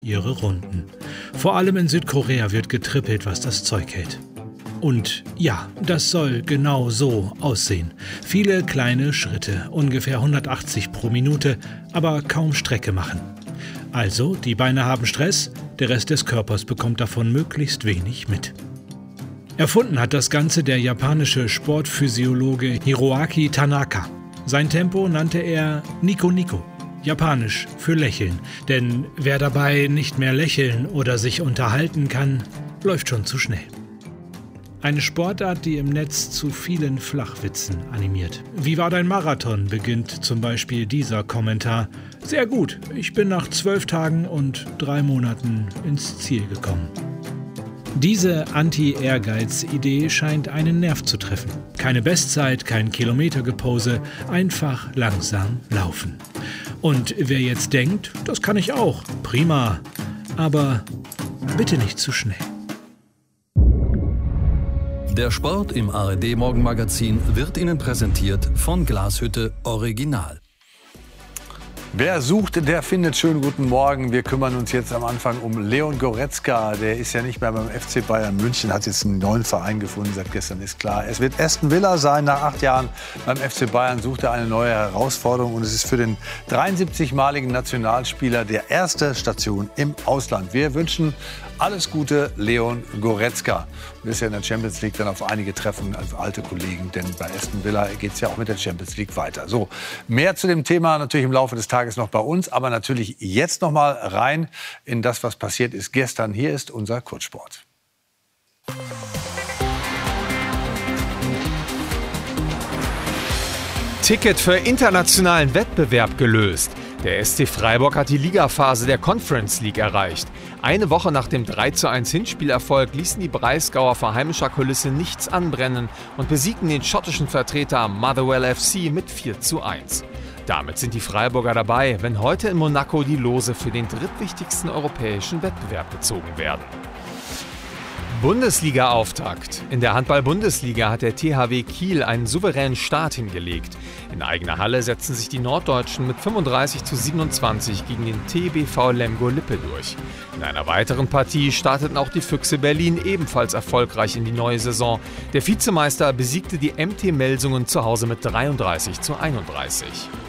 ihre Runden. Vor allem in Südkorea wird getrippelt, was das Zeug hält. Und ja, das soll genau so aussehen. Viele kleine Schritte, ungefähr 180 pro Minute, aber kaum Strecke machen. Also, die Beine haben Stress, der Rest des Körpers bekommt davon möglichst wenig mit. Erfunden hat das Ganze der japanische Sportphysiologe Hiroaki Tanaka. Sein Tempo nannte er Nico Nico, japanisch für Lächeln. Denn wer dabei nicht mehr lächeln oder sich unterhalten kann, läuft schon zu schnell. Eine Sportart, die im Netz zu vielen Flachwitzen animiert. Wie war dein Marathon, beginnt zum Beispiel dieser Kommentar. Sehr gut, ich bin nach 12 Tagen und 3 Monaten ins Ziel gekommen. Diese Anti-Ehrgeiz-Idee scheint einen Nerv zu treffen. Keine Bestzeit, kein Kilometergepose, einfach langsam laufen. Und wer jetzt denkt, das kann ich auch, prima, aber bitte nicht zu schnell. Der Sport im ARD-Morgenmagazin wird Ihnen präsentiert von Glashütte Original. Wer sucht, der findet. Schönen guten Morgen. Wir kümmern uns jetzt am Anfang um Leon Goretzka. Der ist ja nicht mehr beim FC Bayern München, hat jetzt einen neuen Verein gefunden, seit gestern ist klar. Es wird Aston Villa sein. Nach 8 Jahren beim FC Bayern sucht er eine neue Herausforderung. Und es ist für den 73-maligen Nationalspieler der erste Station im Ausland. Wir wünschen alles Gute, Leon Goretzka. Du wirst ja in der Champions League dann auf einige treffen als alte Kollegen, denn bei Aston Villa geht es ja auch mit der Champions League weiter. So, mehr zu dem Thema natürlich im Laufe des Tages noch bei uns, aber natürlich jetzt noch mal rein in das, was passiert ist gestern. Hier ist unser Kurzsport. Ticket für internationalen Wettbewerb gelöst. Der SC Freiburg hat die Ligaphase der Conference League erreicht. Eine Woche nach dem 3:1 Hinspielerfolg ließen die Breisgauer vor heimischer Kulisse nichts anbrennen und besiegten den schottischen Vertreter Motherwell FC mit 4:1. Damit sind die Freiburger dabei, wenn heute in Monaco die Lose für den drittwichtigsten europäischen Wettbewerb gezogen werden. Bundesliga-Auftakt. In der Handball-Bundesliga hat der THW Kiel einen souveränen Start hingelegt. In eigener Halle setzen sich die Norddeutschen mit 35:27 gegen den TBV Lemgo-Lippe durch. In einer weiteren Partie starteten auch die Füchse Berlin ebenfalls erfolgreich in die neue Saison. Der Vizemeister besiegte die MT Melsungen zu Hause mit 33:31.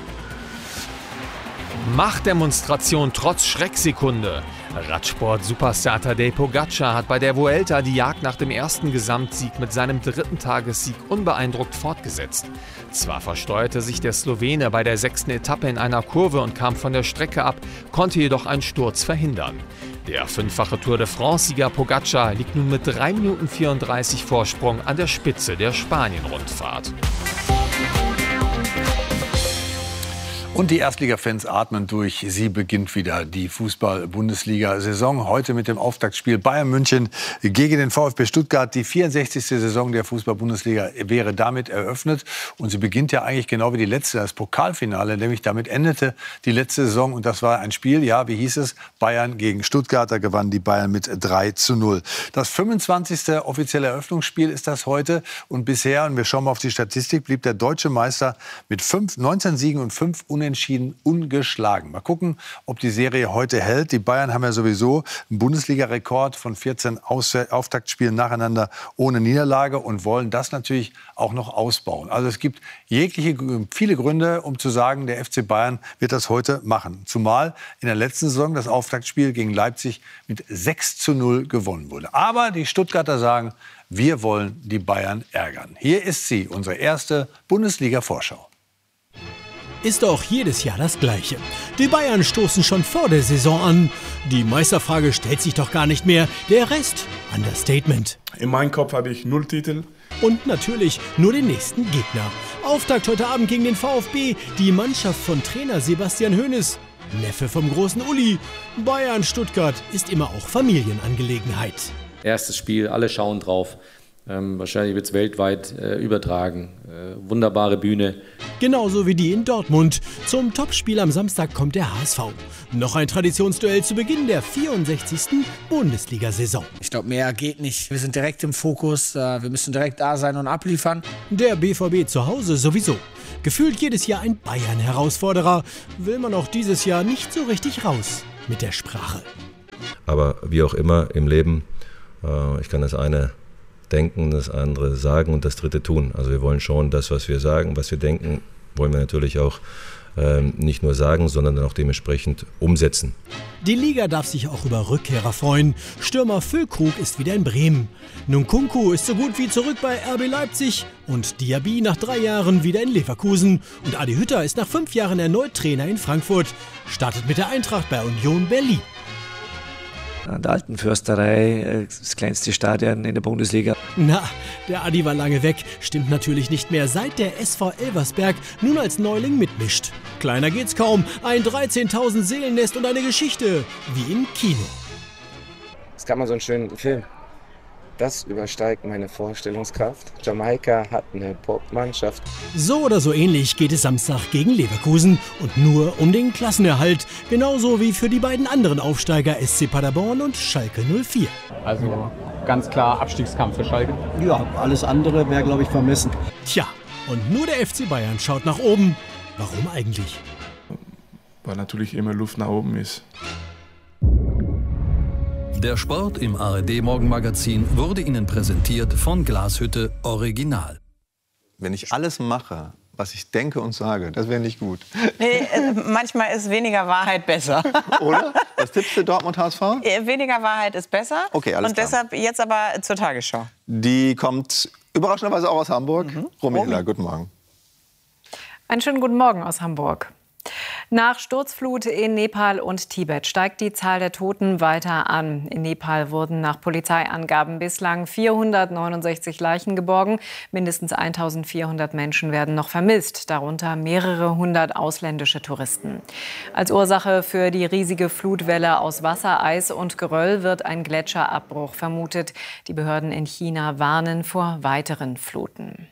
Machtdemonstration trotz Schrecksekunde. Radsport-Superstar Tadej Pogačar hat bei der Vuelta die Jagd nach dem ersten Gesamtsieg mit seinem 3. Tagessieg unbeeindruckt fortgesetzt. Zwar versteuerte sich der Slowene bei der 6. Etappe in einer Kurve und kam von der Strecke ab, konnte jedoch einen Sturz verhindern. Der 5-fache Tour de France-Sieger Pogačar liegt nun mit 3 Minuten 34 Vorsprung an der Spitze der Spanien-Rundfahrt. Und die Erstligafans atmen durch. Sie beginnt wieder die Fußball-Bundesliga-Saison. Heute mit dem Auftaktspiel Bayern München gegen den VfB Stuttgart. Die 64. Saison der Fußball-Bundesliga wäre damit eröffnet. Und sie beginnt ja eigentlich genau wie die letzte, das Pokalfinale. Nämlich damit endete die letzte Saison. Und das war ein Spiel, ja, wie hieß es? Bayern gegen Stuttgart. Da gewannen die Bayern mit 3:0. Das 25. offizielle Eröffnungsspiel ist das heute. Und bisher, und wir schauen mal auf die Statistik, blieb der deutsche Meister mit 19 Siegen und 5 Unentschieden ungeschlagen. Mal gucken, ob die Serie heute hält. Die Bayern haben ja sowieso einen Bundesliga-Rekord von 14 Auftaktspielen nacheinander ohne Niederlage und wollen das natürlich auch noch ausbauen. Also es gibt viele Gründe, um zu sagen, der FC Bayern wird das heute machen. Zumal in der letzten Saison das Auftaktspiel gegen Leipzig mit 6:0 gewonnen wurde. Aber die Stuttgarter sagen, wir wollen die Bayern ärgern. Hier ist sie, unsere erste Bundesliga-Vorschau. Ist doch jedes Jahr das Gleiche. Die Bayern stoßen schon vor der Saison an. Die Meisterfrage stellt sich doch gar nicht mehr. Der Rest, Understatement. In meinem Kopf habe ich 0 Titel. Und natürlich nur den nächsten Gegner. Auftakt heute Abend gegen den VfB. Die Mannschaft von Trainer Sebastian Hoeneß. Neffe vom großen Uli. Bayern Stuttgart ist immer auch Familienangelegenheit. Erstes Spiel, alle schauen drauf. Wahrscheinlich wird es weltweit übertragen. Wunderbare Bühne. Genauso wie die in Dortmund. Zum Topspiel am Samstag kommt der HSV. Noch ein Traditionsduell zu Beginn der 64. Bundesliga-Saison. Ich glaube, mehr geht nicht. Wir sind direkt im Fokus. Wir müssen direkt da sein und abliefern. Der BVB zu Hause sowieso. Gefühlt jedes Jahr ein Bayern-Herausforderer. Will man auch dieses Jahr nicht so richtig raus mit der Sprache. Aber wie auch immer im Leben, ich kann das eine denken, das andere sagen und das dritte tun. Also wir wollen schon das, was wir sagen, was wir denken, wollen wir natürlich auch nicht nur sagen, sondern dann auch dementsprechend umsetzen. Die Liga darf sich auch über Rückkehrer freuen. Stürmer Füllkrug ist wieder in Bremen. Nkunku ist so gut wie zurück bei RB Leipzig und Diaby nach 3 Jahren wieder in Leverkusen. Und Adi Hütter ist nach 5 Jahren erneut Trainer in Frankfurt. Startet mit der Eintracht bei Union Berlin. An der Alten Försterei, das kleinste Stadion in der Bundesliga. Na, der Adi war lange weg, stimmt natürlich nicht mehr, seit der SV Elversberg nun als Neuling mitmischt. Kleiner geht's kaum, ein 13.000 Seelennest und eine Geschichte, wie im Kino. Es gab mal so einen schönen Film. Das übersteigt meine Vorstellungskraft. Jamaika hat eine Popmannschaft. So oder so ähnlich geht es Samstag gegen Leverkusen und nur um den Klassenerhalt. Genauso wie für die beiden anderen Aufsteiger SC Paderborn und Schalke 04. Also ganz klar Abstiegskampf für Schalke. Ja, alles andere wäre, glaube ich, vermessen. Tja, und nur der FC Bayern schaut nach oben. Warum eigentlich? Weil natürlich immer Luft nach oben ist. Der Sport im ARD-Morgenmagazin wurde Ihnen präsentiert von Glashütte Original. Wenn ich alles mache, was ich denke und sage, das wäre nicht gut. Nee, manchmal ist weniger Wahrheit besser. Oder? Was tippst du, Dortmund HSV? Weniger Wahrheit ist besser. Okay, alles klar. Und deshalb jetzt aber zur Tagesschau. Die kommt überraschenderweise auch aus Hamburg. Romila, guten Morgen. Einen schönen guten Morgen aus Hamburg. Nach Sturzflut in Nepal und Tibet steigt die Zahl der Toten weiter an. In Nepal wurden nach Polizeiangaben bislang 469 Leichen geborgen. Mindestens 1400 Menschen werden noch vermisst, darunter mehrere hundert ausländische Touristen. Als Ursache für die riesige Flutwelle aus Wasser, Eis und Geröll wird ein Gletscherabbruch vermutet. Die Behörden in China warnen vor weiteren Fluten.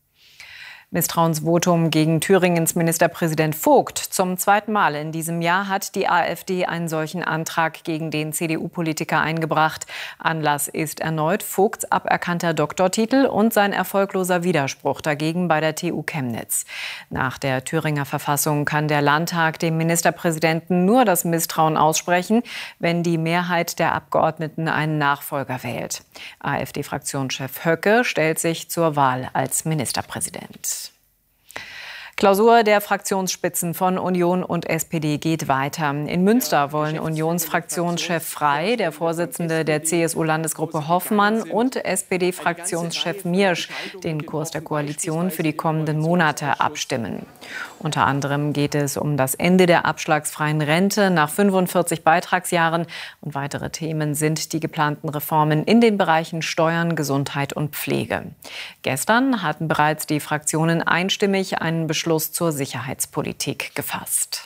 Misstrauensvotum gegen Thüringens Ministerpräsident Vogt. Zum 2. Mal in diesem Jahr hat die AfD einen solchen Antrag gegen den CDU-Politiker eingebracht. Anlass ist erneut Vogts aberkannter Doktortitel und sein erfolgloser Widerspruch dagegen bei der TU Chemnitz. Nach der Thüringer Verfassung kann der Landtag dem Ministerpräsidenten nur das Misstrauen aussprechen, wenn die Mehrheit der Abgeordneten einen Nachfolger wählt. AfD-Fraktionschef Höcke stellt sich zur Wahl als Ministerpräsident. Klausur der Fraktionsspitzen von Union und SPD geht weiter. In Münster wollen Unionsfraktionschef Frey, der Vorsitzende der CSU-Landesgruppe Hoffmann und SPD-Fraktionschef Miersch den Kurs der Koalition für die kommenden Monate abstimmen. Unter anderem geht es um das Ende der abschlagsfreien Rente nach 45 Beitragsjahren und weitere Themen sind die geplanten Reformen in den Bereichen Steuern, Gesundheit und Pflege. Gestern hatten bereits die Fraktionen einstimmig einen Beschluss zur Sicherheitspolitik gefasst.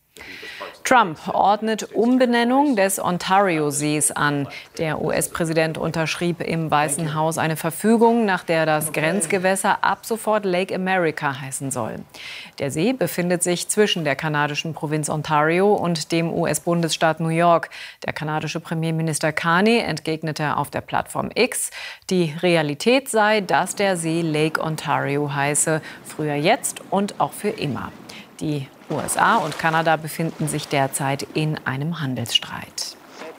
Trump ordnet Umbenennung des Ontario-Sees an. Der US-Präsident unterschrieb im Weißen Haus eine Verfügung, nach der das Grenzgewässer ab sofort Lake America heißen soll. Der See befindet sich zwischen der kanadischen Provinz Ontario und dem US-Bundesstaat New York. Der kanadische Premierminister Carney entgegnete auf der Plattform X, die Realität sei, dass der See Lake Ontario heiße, früher, jetzt und auch für immer. Die USA und Kanada befinden sich derzeit in einem Handelsstreit.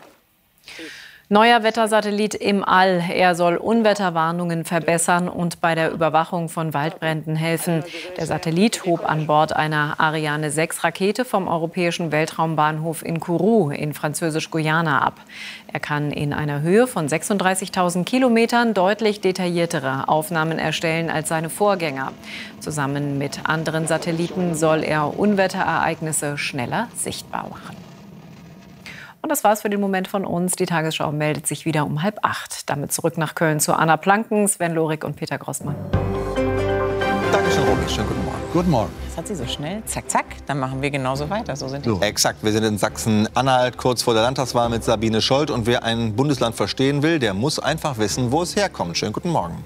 Neuer Wettersatellit im All. Er soll Unwetterwarnungen verbessern und bei der Überwachung von Waldbränden helfen. Der Satellit hob an Bord einer Ariane 6 Rakete vom europäischen Weltraumbahnhof in Kourou in Französisch-Guyana ab. Er kann in einer Höhe von 36.000 Kilometern deutlich detailliertere Aufnahmen erstellen als seine Vorgänger. Zusammen mit anderen Satelliten soll er Unwetterereignisse schneller sichtbar machen. Und das war's für den Moment von uns. Die Tagesschau meldet sich wieder um 7:30. Damit zurück nach Köln zu Anna Planken, Sven Lorik und Peter Grossmann. Dankeschön, Romy. Schönen guten Morgen. Guten Morgen. Das hat sie so schnell. Zack, zack. Dann machen wir genauso weiter. So sind die. Exakt. Wir sind in Sachsen-Anhalt, kurz vor der Landtagswahl mit Sabine Scholz. Und wer ein Bundesland verstehen will, der muss einfach wissen, wo es herkommt. Schönen guten Morgen.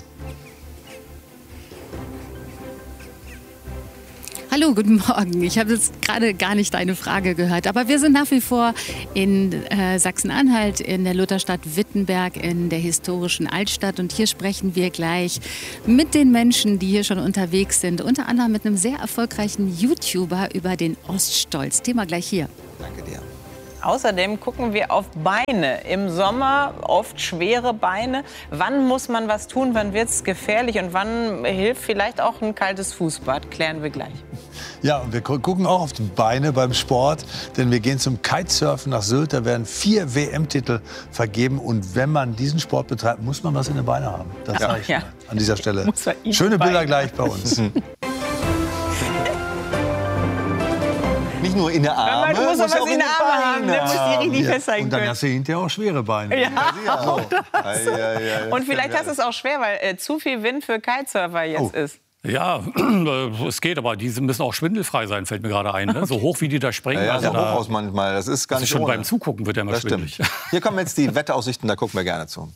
Hallo, guten Morgen. Ich habe jetzt gerade gar nicht deine Frage gehört, aber wir sind nach wie vor in Sachsen-Anhalt, in der Lutherstadt Wittenberg, in der historischen Altstadt. Und hier sprechen wir gleich mit den Menschen, die hier schon unterwegs sind. Unter anderem mit einem sehr erfolgreichen YouTuber über den Oststolz. Thema gleich hier. Danke dir. Außerdem gucken wir auf Beine. Im Sommer oft schwere Beine. Wann muss man was tun? Wann wird es gefährlich? Und wann hilft vielleicht auch ein kaltes Fußbad? Klären wir gleich. Ja, und wir gucken auch auf die Beine beim Sport, denn wir gehen zum Kitesurfen nach Sylt. Da werden 4 WM-Titel vergeben. Und wenn man diesen Sport betreibt, muss man was in den Beinen haben. Das sage ich mal an dieser Stelle. Schöne Bilder gleich bei uns. Nicht nur in der Arme, du musst auch was in der Arme haben, dann musst du die richtig festhalten Und dann können. hast du hinterher auch schwere Beine. Ja, auch das. Und vielleicht hast du es auch schwer, weil zu viel Wind für Kitesurfer jetzt ist. Ja, es geht, aber die müssen auch schwindelfrei sein, fällt mir gerade ein. Ne? So hoch wie die da springen. Ja, also so hoch aus manchmal, das ist gar nicht schon ohne. beim Zugucken wird ja immer schwindelig. Stimmt. Hier kommen jetzt die Wetteraussichten, da gucken wir gerne zu.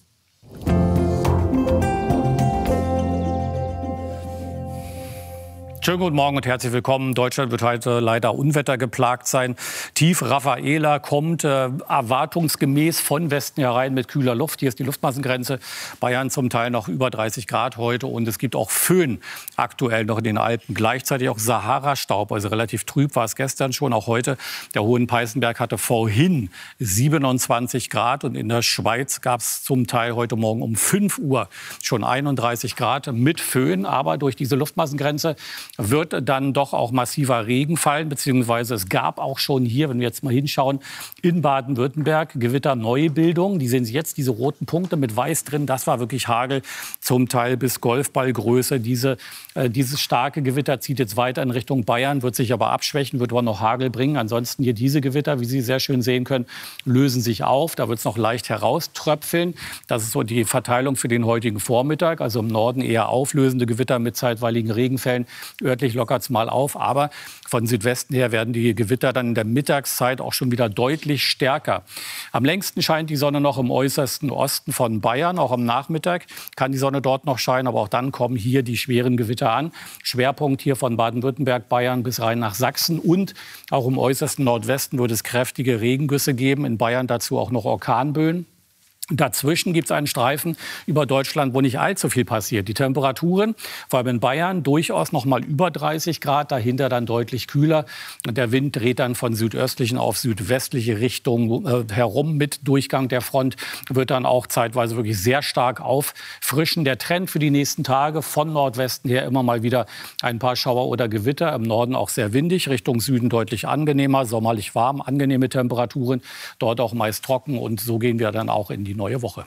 Schönen guten Morgen und herzlich willkommen. Deutschland wird heute leider unwettergeplagt sein. Tief Rafaela kommt erwartungsgemäß von Westen herein mit kühler Luft. Hier ist die Luftmassengrenze. Bayern zum Teil noch über 30 Grad heute. Und es gibt auch Föhn aktuell noch in den Alpen. Gleichzeitig auch Sahara-Staub. Also relativ trüb war es gestern schon, auch heute. Der Hohenpeißenberg hatte vorhin 27 Grad. Und in der Schweiz gab es zum Teil heute Morgen um 5 Uhr schon 31 Grad mit Föhn. Aber durch diese Luftmassengrenze wird dann doch auch massiver Regen fallen, beziehungsweise es gab auch schon hier, wenn wir jetzt mal hinschauen, in Baden-Württemberg Gewitterneubildung. Die sehen Sie jetzt, diese roten Punkte mit weiß drin, das war wirklich Hagel, zum Teil bis Golfballgröße. Dieses starke Gewitter zieht jetzt weiter in Richtung Bayern, wird sich aber abschwächen, wird aber noch Hagel bringen. Ansonsten hier diese Gewitter, wie Sie sehr schön sehen können, lösen sich auf. Da wird es noch leicht herauströpfeln. Das ist so die Verteilung für den heutigen Vormittag. Also im Norden eher auflösende Gewitter mit zeitweiligen Regenfällen. Örtlich lockert es mal auf, aber von Südwesten her werden die Gewitter dann in der Mittagszeit auch schon wieder deutlich stärker. Am längsten scheint die Sonne noch im äußersten Osten von Bayern. Auch am Nachmittag kann die Sonne dort noch scheinen, aber auch dann kommen hier die schweren Gewitter an. Schwerpunkt hier von Baden-Württemberg, Bayern bis rein nach Sachsen und auch im äußersten Nordwesten wird es kräftige Regengüsse geben. In Bayern dazu auch noch Orkanböen. Dazwischen gibt es einen Streifen über Deutschland, wo nicht allzu viel passiert. Die Temperaturen, vor allem in Bayern, durchaus noch mal über 30 Grad, dahinter dann deutlich kühler. Der Wind dreht dann von südöstlichen auf südwestliche Richtung herum. Mit Durchgang der Front wird dann auch zeitweise wirklich sehr stark auffrischen. Der Trend für die nächsten Tage von Nordwesten her immer mal wieder ein paar Schauer oder Gewitter. Im Norden auch sehr windig, Richtung Süden deutlich angenehmer, sommerlich warm, angenehme Temperaturen. Dort auch meist trocken und so gehen wir dann auch in die neue Woche.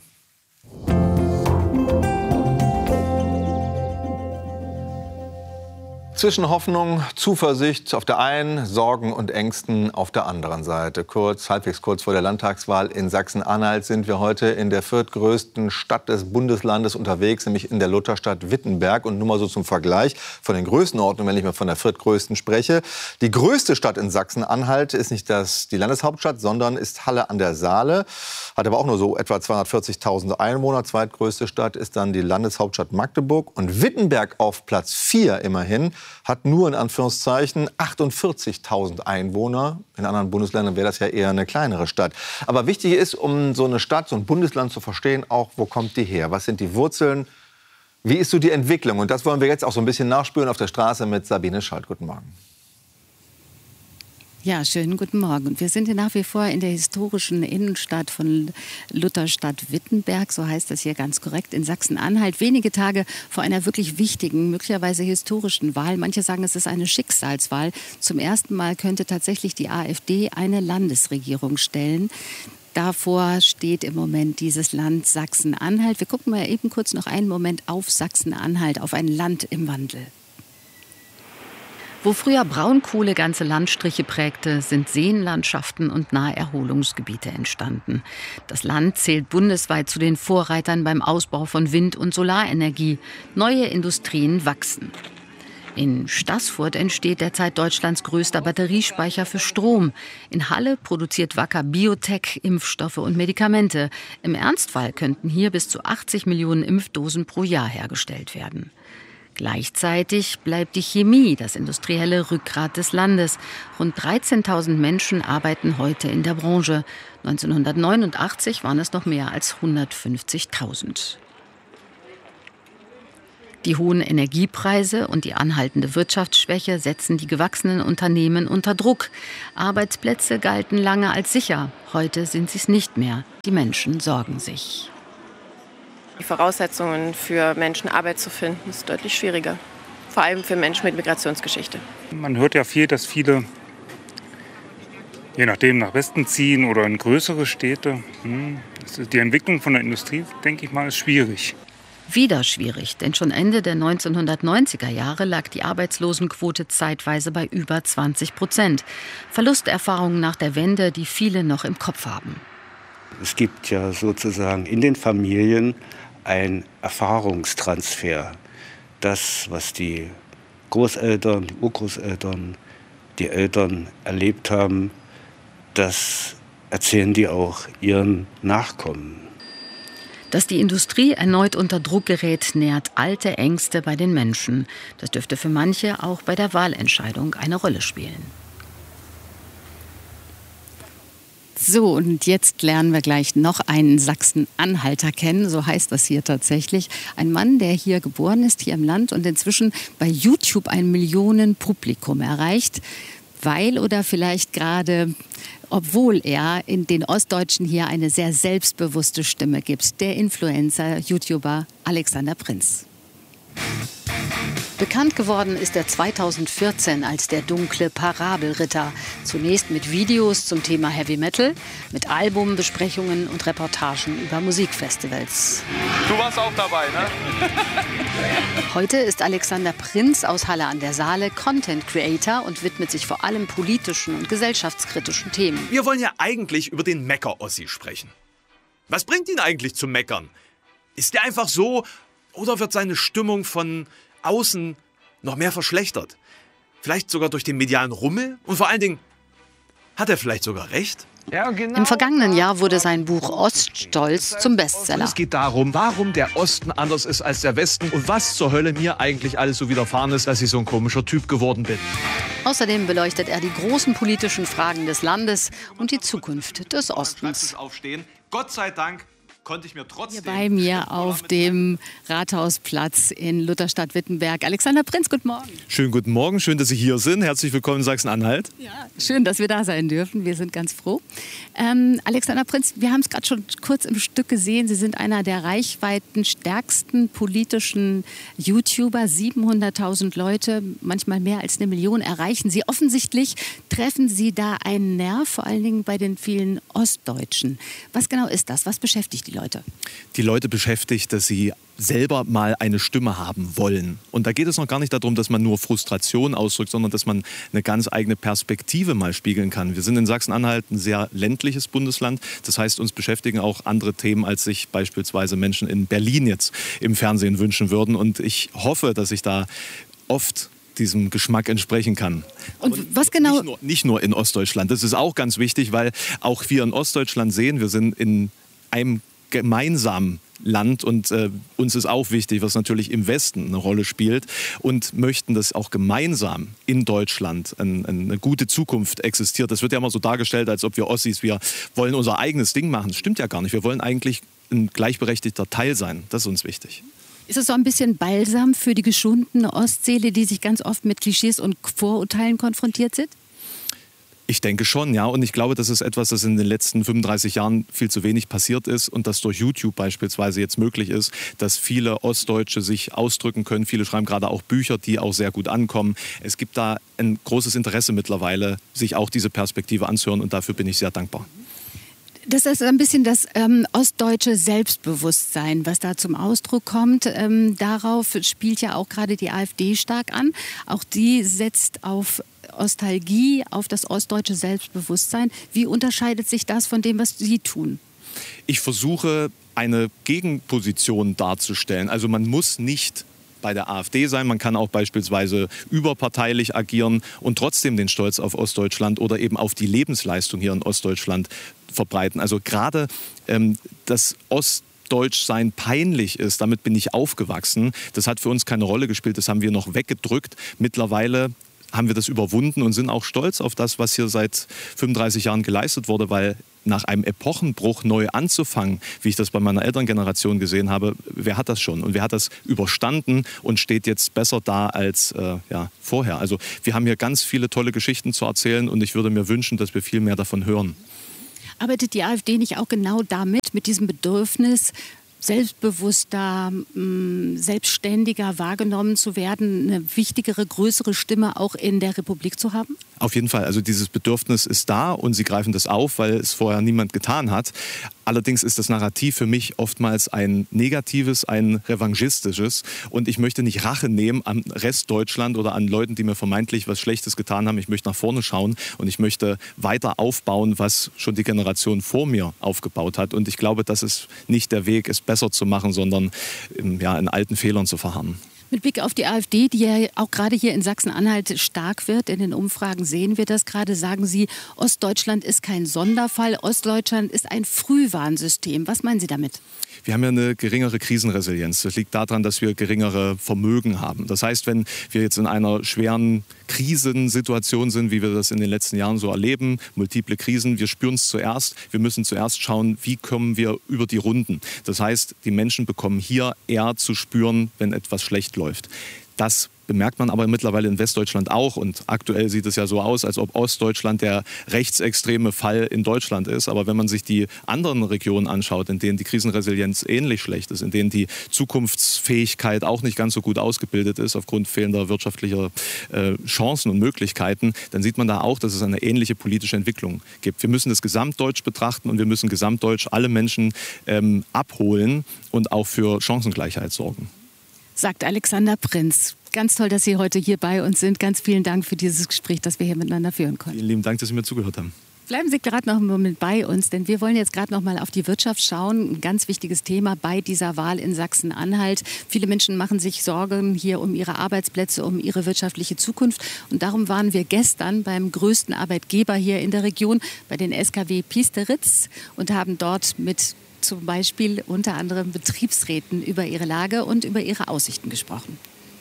Zwischen Hoffnung, Zuversicht auf der einen, Sorgen und Ängsten auf der anderen Seite. Halbwegs kurz vor der Landtagswahl in Sachsen-Anhalt sind wir heute in der viertgrößten Stadt des Bundeslandes unterwegs, nämlich in der Lutherstadt Wittenberg. Und nur mal so zum Vergleich von den Größenordnungen, wenn ich mal von der viertgrößten spreche. Die größte Stadt in Sachsen-Anhalt ist nicht die Landeshauptstadt, sondern ist Halle an der Saale. Hat aber auch nur so etwa 240.000 Einwohner. Zweitgrößte Stadt ist dann die Landeshauptstadt Magdeburg. Und Wittenberg auf Platz 4 immerhin hat nur in Anführungszeichen 48.000 Einwohner. In anderen Bundesländern wäre das ja eher eine kleinere Stadt. Aber wichtig ist, um so eine Stadt, so ein Bundesland zu verstehen, auch, wo kommt die her? Was sind die Wurzeln? Wie ist so die Entwicklung? Und das wollen wir jetzt auch so ein bisschen nachspüren auf der Straße mit Sabine Scholz. Guten Morgen. Ja, schönen guten Morgen. Und wir sind hier nach wie vor in der historischen Innenstadt von Lutherstadt Wittenberg, so heißt das hier ganz korrekt, in Sachsen-Anhalt. Wenige Tage vor einer wirklich wichtigen, möglicherweise historischen Wahl. Manche sagen, es ist eine Schicksalswahl. Zum ersten Mal könnte tatsächlich die AfD eine Landesregierung stellen. Davor steht im Moment dieses Land Sachsen-Anhalt. Wir gucken mal eben kurz noch einen Moment auf Sachsen-Anhalt, auf ein Land im Wandel. Wo früher Braunkohle ganze Landstriche prägte, sind Seenlandschaften und Naherholungsgebiete entstanden. Das Land zählt bundesweit zu den Vorreitern beim Ausbau von Wind- und Solarenergie. Neue Industrien wachsen. In Staßfurt entsteht derzeit Deutschlands größter Batteriespeicher für Strom. In Halle produziert Wacker Biotech Impfstoffe und Medikamente. Im Ernstfall könnten hier bis zu 80 Millionen Impfdosen pro Jahr hergestellt werden. Gleichzeitig bleibt die Chemie das industrielle Rückgrat des Landes. Rund 13.000 Menschen arbeiten heute in der Branche. 1989 waren es noch mehr als 150.000. Die hohen Energiepreise und die anhaltende Wirtschaftsschwäche setzen die gewachsenen Unternehmen unter Druck. Arbeitsplätze galten lange als sicher. Heute sind sie es nicht mehr. Die Menschen sorgen sich. Die Voraussetzungen für Menschen, Arbeit zu finden, ist deutlich schwieriger. Vor allem für Menschen mit Migrationsgeschichte. Man hört ja viel, dass viele, je nachdem, nach Westen ziehen oder in größere Städte. Die Entwicklung von der Industrie, denke ich mal, ist schwierig. Wieder schwierig, denn schon Ende der 1990er Jahre lag die Arbeitslosenquote zeitweise bei über 20%. Verlusterfahrungen nach der Wende, die viele noch im Kopf haben. Es gibt ja sozusagen in den Familien einen Erfahrungstransfer. Das, was die Großeltern, die Urgroßeltern, die Eltern erlebt haben, das erzählen die auch ihren Nachkommen. Dass die Industrie erneut unter Druck gerät, nährt alte Ängste bei den Menschen. Das dürfte für manche auch bei der Wahlentscheidung eine Rolle spielen. So, und jetzt lernen wir gleich noch einen Sachsen-Anhalter kennen, so heißt das hier tatsächlich. Ein Mann, der hier geboren ist, hier im Land und inzwischen bei YouTube ein Millionenpublikum erreicht, weil oder vielleicht gerade obwohl er in den Ostdeutschen hier eine sehr selbstbewusste Stimme gibt. Der Influencer, YouTuber Alexander Prinz. Bekannt geworden ist er 2014 als der dunkle Parabelritter. Zunächst mit Videos zum Thema Heavy Metal, mit Albumbesprechungen und Reportagen über Musikfestivals. Du warst auch dabei, ne? Heute ist Alexander Prinz aus Halle an der Saale Content Creator und widmet sich vor allem politischen und gesellschaftskritischen Themen. Wir wollen ja eigentlich über den Mecker-Ossi sprechen. Was bringt ihn eigentlich zum Meckern? Ist der einfach so oder wird seine Stimmung von außen noch mehr verschlechtert? Vielleicht sogar durch den medialen Rummel? Und vor allen Dingen, hat er vielleicht sogar recht? Ja, genau. Im vergangenen Jahr wurde sein Buch Oststolz zum Bestseller. Und es geht darum, warum der Osten anders ist als der Westen und was zur Hölle mir eigentlich alles so widerfahren ist, dass ich so ein komischer Typ geworden bin. Außerdem beleuchtet er die großen politischen Fragen des Landes und die Zukunft des Ostens. Gott sei Dank konnte ich mir trotzdem... Hier bei mir auf dem Rathausplatz in Lutherstadt-Wittenberg. Alexander Prinz, guten Morgen. Schönen guten Morgen, schön, dass Sie hier sind. Herzlich willkommen in Sachsen-Anhalt. Ja, schön, dass wir da sein dürfen. Wir sind ganz froh. Alexander Prinz, wir haben es gerade schon kurz im Stück gesehen. Sie sind einer der reichweitenstärksten politischen YouTuber. 700.000 Leute, manchmal mehr als 1 Million erreichen Sie. Offensichtlich treffen Sie da einen Nerv, vor allen Dingen bei den vielen Ostdeutschen. Was genau ist das? Was beschäftigt die Leute? Die Leute beschäftigt, dass sie selber mal eine Stimme haben wollen. Und da geht es noch gar nicht darum, dass man nur Frustration ausdrückt, sondern dass man eine ganz eigene Perspektive mal spiegeln kann. Wir sind in Sachsen-Anhalt ein sehr ländliches Bundesland. Das heißt, uns beschäftigen auch andere Themen, als sich beispielsweise Menschen in Berlin jetzt im Fernsehen wünschen würden. Und ich hoffe, dass ich da oft diesem Geschmack entsprechen kann. Und was genau? Nicht nur in Ostdeutschland. Das ist auch ganz wichtig, weil auch wir in Ostdeutschland sehen, wir sind in einem gemeinsamen Land und uns ist auch wichtig, was natürlich im Westen eine Rolle spielt und möchten, dass auch gemeinsam in Deutschland eine gute Zukunft existiert. Das wird ja immer so dargestellt, als ob wir Ossis, wir wollen unser eigenes Ding machen. Das stimmt ja gar nicht. Wir wollen eigentlich ein gleichberechtigter Teil sein. Das ist uns wichtig. Ist es so ein bisschen Balsam für die geschundene Ostseele, die sich ganz oft mit Klischees und Vorurteilen konfrontiert sind? Ich denke schon, ja. Und ich glaube, das ist etwas, das in den letzten 35 Jahren viel zu wenig passiert ist und das durch YouTube beispielsweise jetzt möglich ist, dass viele Ostdeutsche sich ausdrücken können. Viele schreiben gerade auch Bücher, die auch sehr gut ankommen. Es gibt da ein großes Interesse mittlerweile, sich auch diese Perspektive anzuhören und dafür bin ich sehr dankbar. Das ist ein bisschen das ostdeutsche Selbstbewusstsein, was da zum Ausdruck kommt. Darauf spielt ja auch gerade die AfD stark an. Auch die setzt auf Ostalgie, auf das ostdeutsche Selbstbewusstsein. Wie unterscheidet sich das von dem, was Sie tun? Ich versuche, eine Gegenposition darzustellen. Also man muss nicht bei der AfD sein, man kann auch beispielsweise überparteilich agieren und trotzdem den Stolz auf Ostdeutschland oder eben auf die Lebensleistung hier in Ostdeutschland verbreiten. Also gerade das Ostdeutschsein peinlich ist, damit bin ich aufgewachsen. Das hat für uns keine Rolle gespielt, das haben wir noch weggedrückt. Mittlerweile haben wir das überwunden und sind auch stolz auf das, was hier seit 35 Jahren geleistet wurde, weil nach einem Epochenbruch neu anzufangen, wie ich das bei meiner Elterngeneration gesehen habe, wer hat das schon? Und wer hat das überstanden und steht jetzt besser da als vorher? Also wir haben hier ganz viele tolle Geschichten zu erzählen und ich würde mir wünschen, dass wir viel mehr davon hören. Arbeitet die AfD nicht auch genau damit, mit diesem Bedürfnis, selbstbewusster, selbstständiger wahrgenommen zu werden, eine wichtigere, größere Stimme auch in der Republik zu haben? Auf jeden Fall. Also dieses Bedürfnis ist da und sie greifen das auf, weil es vorher niemand getan hat. Allerdings ist das Narrativ für mich oftmals ein negatives, ein revanchistisches. Und ich möchte nicht Rache nehmen am Rest Deutschland oder an Leuten, die mir vermeintlich was Schlechtes getan haben. Ich möchte nach vorne schauen und ich möchte weiter aufbauen, was schon die Generation vor mir aufgebaut hat. Und ich glaube, das ist nicht der Weg, es besser zu machen, sondern in alten Fehlern zu verharren. Mit Blick auf die AfD, die ja auch gerade hier in Sachsen-Anhalt stark wird, in den Umfragen sehen wir das gerade, sagen Sie, Ostdeutschland ist kein Sonderfall, Ostdeutschland ist ein Frühwarnsystem. Was meinen Sie damit? Wir haben ja eine geringere Krisenresilienz. Das liegt daran, dass wir geringere Vermögen haben. Das heißt, wenn wir jetzt in einer schweren Krisensituation sind, wie wir das in den letzten Jahren so erleben, multiple Krisen, wir spüren es zuerst. Wir müssen zuerst schauen, wie kommen wir über die Runden. Das heißt, die Menschen bekommen hier eher zu spüren, wenn etwas schlecht läuft. Das bemerkt man aber mittlerweile in Westdeutschland auch. Und aktuell sieht es ja so aus, als ob Ostdeutschland der rechtsextreme Fall in Deutschland ist. Aber wenn man sich die anderen Regionen anschaut, in denen die Krisenresilienz ähnlich schlecht ist, in denen die Zukunftsfähigkeit auch nicht ganz so gut ausgebildet ist, aufgrund fehlender wirtschaftlicher Chancen und Möglichkeiten, dann sieht man da auch, dass es eine ähnliche politische Entwicklung gibt. Wir müssen das gesamtdeutsch betrachten und wir müssen gesamtdeutsch alle Menschen abholen und auch für Chancengleichheit sorgen. Sagt Alexander Prinz. Ganz toll, dass Sie heute hier bei uns sind. Ganz vielen Dank für dieses Gespräch, das wir hier miteinander führen konnten. Vielen lieben Dank, dass Sie mir zugehört haben. Bleiben Sie gerade noch einen Moment bei uns, denn wir wollen jetzt gerade noch mal auf die Wirtschaft schauen. Ein ganz wichtiges Thema bei dieser Wahl in Sachsen-Anhalt. Viele Menschen machen sich Sorgen hier um ihre Arbeitsplätze, um ihre wirtschaftliche Zukunft. Und darum waren wir gestern beim größten Arbeitgeber hier in der Region, bei den SKW Piesteritz, und haben dort mit zum Beispiel unter anderem Betriebsräten über ihre Lage und über ihre Aussichten gesprochen.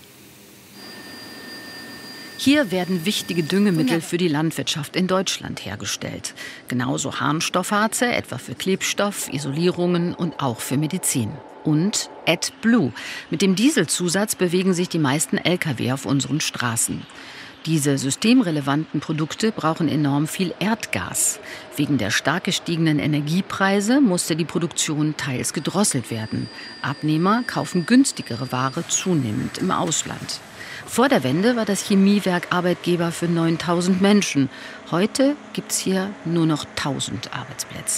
Hier werden wichtige Düngemittel für die Landwirtschaft in Deutschland hergestellt. Genauso Harnstoffharze, etwa für Klebstoff, Isolierungen und auch für Medizin. Und AdBlue. Mit dem Dieselzusatz bewegen sich die meisten Lkw auf unseren Straßen. Diese systemrelevanten Produkte brauchen enorm viel Erdgas. Wegen der stark gestiegenen Energiepreise musste die Produktion teils gedrosselt werden. Abnehmer kaufen günstigere Ware zunehmend im Ausland. Vor der Wende war das Chemiewerk Arbeitgeber für 9.000 Menschen. Heute gibt es hier nur noch 1.000 Arbeitsplätze.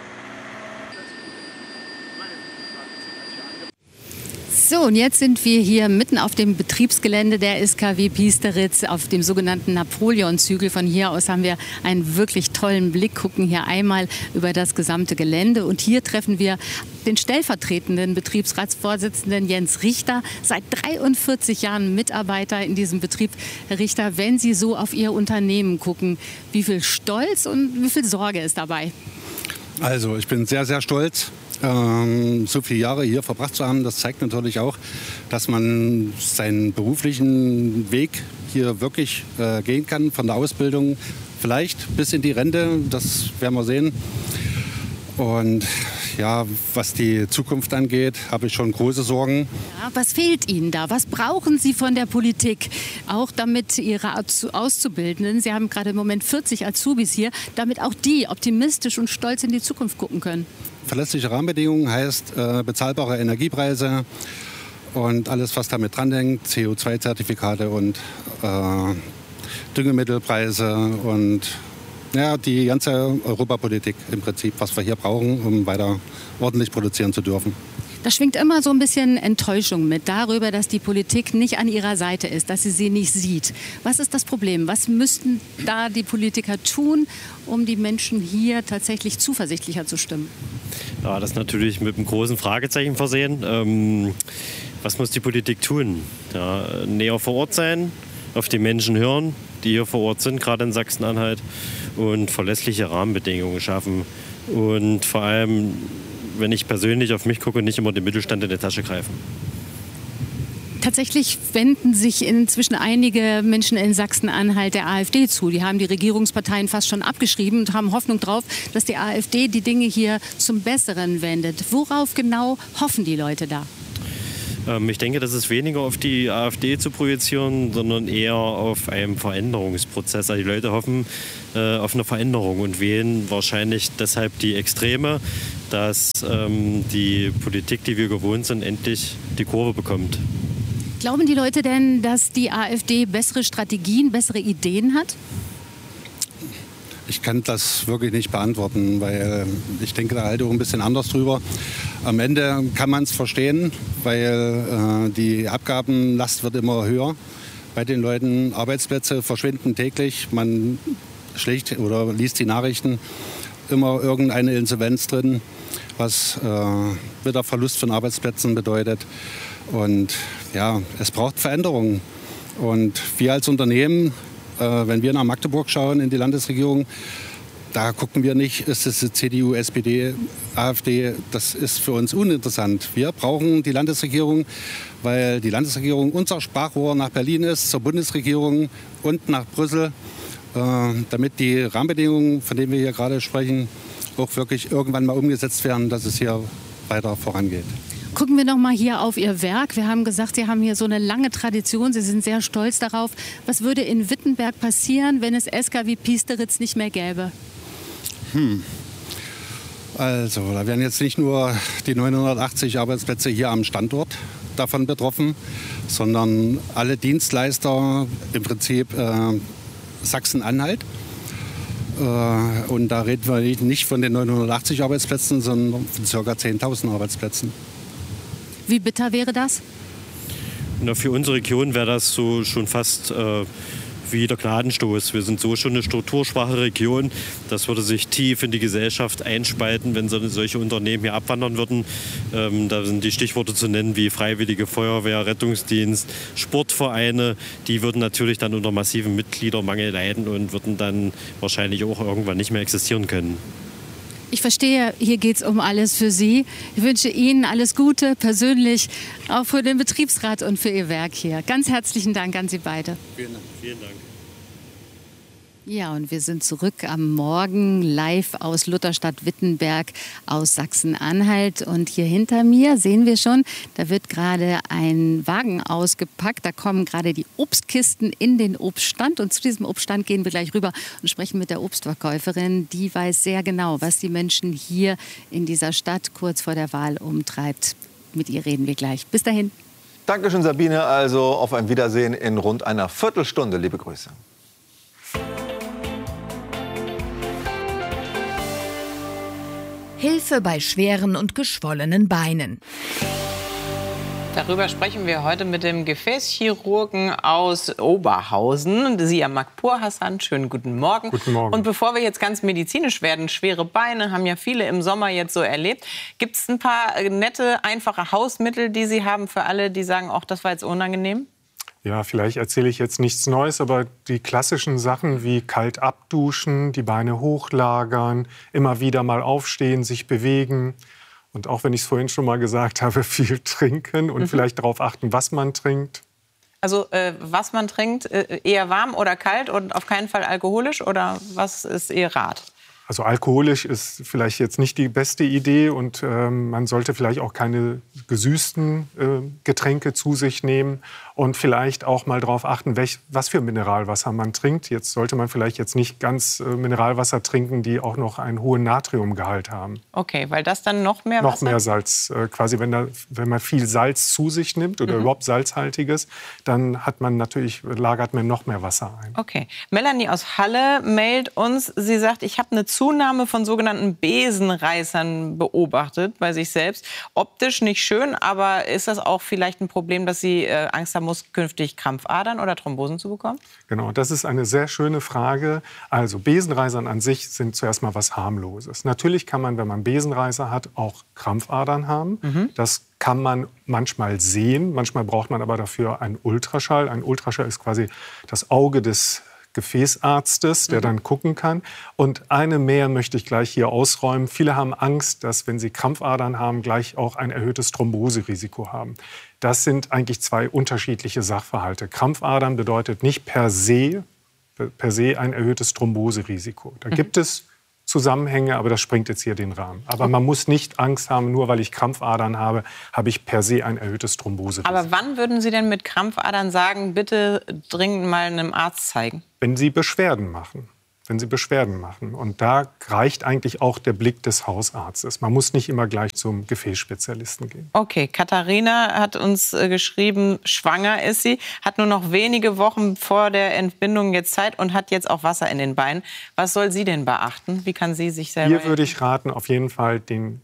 So, und jetzt sind wir hier mitten auf dem Betriebsgelände der SKW Piesteritz, auf dem sogenannten Napoleon-Zügel. Von hier aus haben wir einen wirklich tollen Blick, gucken hier einmal über das gesamte Gelände. Und hier treffen wir den stellvertretenden Betriebsratsvorsitzenden Jens Richter, seit 43 Jahren Mitarbeiter in diesem Betrieb. Herr Richter, wenn Sie so auf Ihr Unternehmen gucken, wie viel Stolz und wie viel Sorge ist dabei? Also ich bin sehr, sehr stolz, so viele Jahre hier verbracht zu haben. Das zeigt natürlich auch, dass man seinen beruflichen Weg hier wirklich gehen kann, von der Ausbildung vielleicht bis in die Rente. Das werden wir sehen. Und ja, was die Zukunft angeht, habe ich schon große Sorgen. Ja, was fehlt Ihnen da? Was brauchen Sie von der Politik? Auch damit Ihre Auszubildenden, Sie haben gerade im Moment 40 Azubis hier, damit auch die optimistisch und stolz in die Zukunft gucken können. Verlässliche Rahmenbedingungen heißt bezahlbare Energiepreise und alles, was damit dranhängt, CO2-Zertifikate und Düngemittelpreise und ja, die ganze Europapolitik im Prinzip, was wir hier brauchen, um weiter ordentlich produzieren zu dürfen. Da schwingt immer so ein bisschen Enttäuschung mit darüber, dass die Politik nicht an ihrer Seite ist, dass sie nicht sieht. Was ist das Problem? Was müssten da die Politiker tun, um die Menschen hier tatsächlich zuversichtlicher zu stimmen? Ja, das ist natürlich mit einem großen Fragezeichen versehen. Was muss die Politik tun? Ja, näher vor Ort sein, auf die Menschen hören, die hier vor Ort sind, gerade in Sachsen-Anhalt, und verlässliche Rahmenbedingungen schaffen. Und vor allem, wenn ich persönlich auf mich gucke, nicht immer den Mittelstand in die Tasche greifen. Tatsächlich wenden sich inzwischen einige Menschen in Sachsen-Anhalt der AfD zu. Die haben die Regierungsparteien fast schon abgeschrieben und haben Hoffnung drauf, dass die AfD die Dinge hier zum Besseren wendet. Worauf genau hoffen die Leute da? Ich denke, das ist weniger auf die AfD zu projizieren, sondern eher auf einen Veränderungsprozess. Also die Leute hoffen auf eine Veränderung und wählen wahrscheinlich deshalb die Extreme, dass die Politik, die wir gewohnt sind, endlich die Kurve bekommt. Glauben die Leute denn, dass die AfD bessere Strategien, bessere Ideen hat? Ich kann das wirklich nicht beantworten, weil ich denke da halt auch ein bisschen anders drüber. Am Ende kann man es verstehen, weil die Abgabenlast wird immer höher bei den Leuten. Arbeitsplätze verschwinden täglich. Man schlägt oder liest die Nachrichten, immer irgendeine Insolvenz drin, was wieder Verlust von Arbeitsplätzen bedeutet. Und ja, es braucht Veränderungen. Und wir als Unternehmen, wenn wir nach Magdeburg schauen in die Landesregierung, da gucken wir nicht, ist es CDU, SPD, AfD, das ist für uns uninteressant. Wir brauchen die Landesregierung, weil die Landesregierung unser Sprachrohr nach Berlin ist, zur Bundesregierung und nach Brüssel, damit die Rahmenbedingungen, von denen wir hier gerade sprechen, auch wirklich irgendwann mal umgesetzt werden, dass es hier weiter vorangeht. Gucken wir noch mal hier auf Ihr Werk. Wir haben gesagt, Sie haben hier so eine lange Tradition. Sie sind sehr stolz darauf. Was würde in Wittenberg passieren, wenn es SKW Piesteritz nicht mehr gäbe? Also, da wären jetzt nicht nur die 980 Arbeitsplätze hier am Standort davon betroffen, sondern alle Dienstleister, im Prinzip Sachsen-Anhalt. Und da reden wir nicht von den 980 Arbeitsplätzen, sondern von ca. 10.000 Arbeitsplätzen. Wie bitter wäre das? Na, für unsere Region wäre das so schon fast wie der Gnadenstoß. Wir sind so schon eine strukturschwache Region. Das würde sich tief in die Gesellschaft einspalten, wenn solche Unternehmen hier abwandern würden. Da sind die Stichworte zu nennen wie Freiwillige Feuerwehr, Rettungsdienst, Sportvereine. Die würden natürlich dann unter massivem Mitgliedermangel leiden und würden dann wahrscheinlich auch irgendwann nicht mehr existieren können. Ich verstehe, hier geht es um alles für Sie. Ich wünsche Ihnen alles Gute, persönlich, auch für den Betriebsrat und für Ihr Werk hier. Ganz herzlichen Dank an Sie beide. Vielen Dank. Vielen Dank. Ja, und wir sind zurück am Morgen live aus Lutherstadt-Wittenberg aus Sachsen-Anhalt. Und hier hinter mir sehen wir schon, da wird gerade ein Wagen ausgepackt. Da kommen gerade die Obstkisten in den Obststand. Und zu diesem Obststand gehen wir gleich rüber und sprechen mit der Obstverkäuferin. Die weiß sehr genau, was die Menschen hier in dieser Stadt kurz vor der Wahl umtreibt. Mit ihr reden wir gleich. Bis dahin. Dankeschön, Sabine. Also auf ein Wiedersehen in rund einer Viertelstunde. Liebe Grüße. Hilfe bei schweren und geschwollenen Beinen. Darüber sprechen wir heute mit dem Gefäßchirurgen aus Oberhausen, Siamak Pur-Hassan. Schönen guten Morgen. Guten Morgen. Und bevor wir jetzt ganz medizinisch werden, schwere Beine haben ja viele im Sommer jetzt so erlebt. Gibt es ein paar nette, einfache Hausmittel, die Sie haben für alle, die sagen, ach, das war jetzt unangenehm? Ja, vielleicht erzähle ich jetzt nichts Neues, aber die klassischen Sachen wie kalt abduschen, die Beine hochlagern, immer wieder mal aufstehen, sich bewegen und auch, wenn ich es vorhin schon mal gesagt habe, viel trinken und vielleicht darauf achten, was man trinkt. Also was man trinkt, eher warm oder kalt und auf keinen Fall alkoholisch oder was ist Ihr Rat? Also alkoholisch ist vielleicht jetzt nicht die beste Idee und man sollte vielleicht auch keine gesüßten Getränke zu sich nehmen und vielleicht auch mal darauf achten, was für Mineralwasser man trinkt. Jetzt sollte man vielleicht jetzt nicht ganz Mineralwasser trinken, die auch noch einen hohen Natriumgehalt haben. Okay, weil das dann noch mehr Noch mehr Salz. Quasi wenn man viel Salz zu sich nimmt oder überhaupt Salzhaltiges, dann lagert man noch mehr Wasser ein. Okay. Melanie aus Halle mailt uns, sie sagt, ich habe eine Zunahme von sogenannten Besenreißern beobachtet bei sich selbst. Optisch nicht schön, aber ist das auch vielleicht ein Problem, dass sie Angst haben muss, künftig Krampfadern oder Thrombosen zu bekommen? Genau, das ist eine sehr schöne Frage. Also Besenreisern an sich sind zuerst mal was Harmloses. Natürlich kann man, wenn man Besenreißer hat, auch Krampfadern haben. Das kann man manchmal sehen. Manchmal braucht man aber dafür einen Ultraschall. Ein Ultraschall ist quasi das Auge des Gefäßarztes, der dann gucken kann. Und eine mehr möchte ich gleich hier ausräumen. Viele haben Angst, dass, wenn sie Krampfadern haben, gleich auch ein erhöhtes Thromboserisiko haben. Das sind eigentlich zwei unterschiedliche Sachverhalte. Krampfadern bedeutet nicht per se ein erhöhtes Thromboserisiko. Da gibt es Zusammenhänge, aber das sprengt jetzt hier den Rahmen. Aber man muss nicht Angst haben, nur weil ich Krampfadern habe, habe ich per se ein erhöhtes Thromboserisiko. Aber wann würden Sie denn mit Krampfadern sagen, bitte dringend mal einem Arzt zeigen? Wenn Sie Beschwerden machen. Und da reicht eigentlich auch der Blick des Hausarztes. Man muss nicht immer gleich zum Gefäßspezialisten gehen. Okay, Katharina hat uns geschrieben, schwanger ist sie, hat nur noch wenige Wochen vor der Entbindung jetzt Zeit und hat jetzt auch Wasser in den Beinen. Was soll sie denn beachten? Wie kann sie sich selber... Hier würde ich raten, auf jeden Fall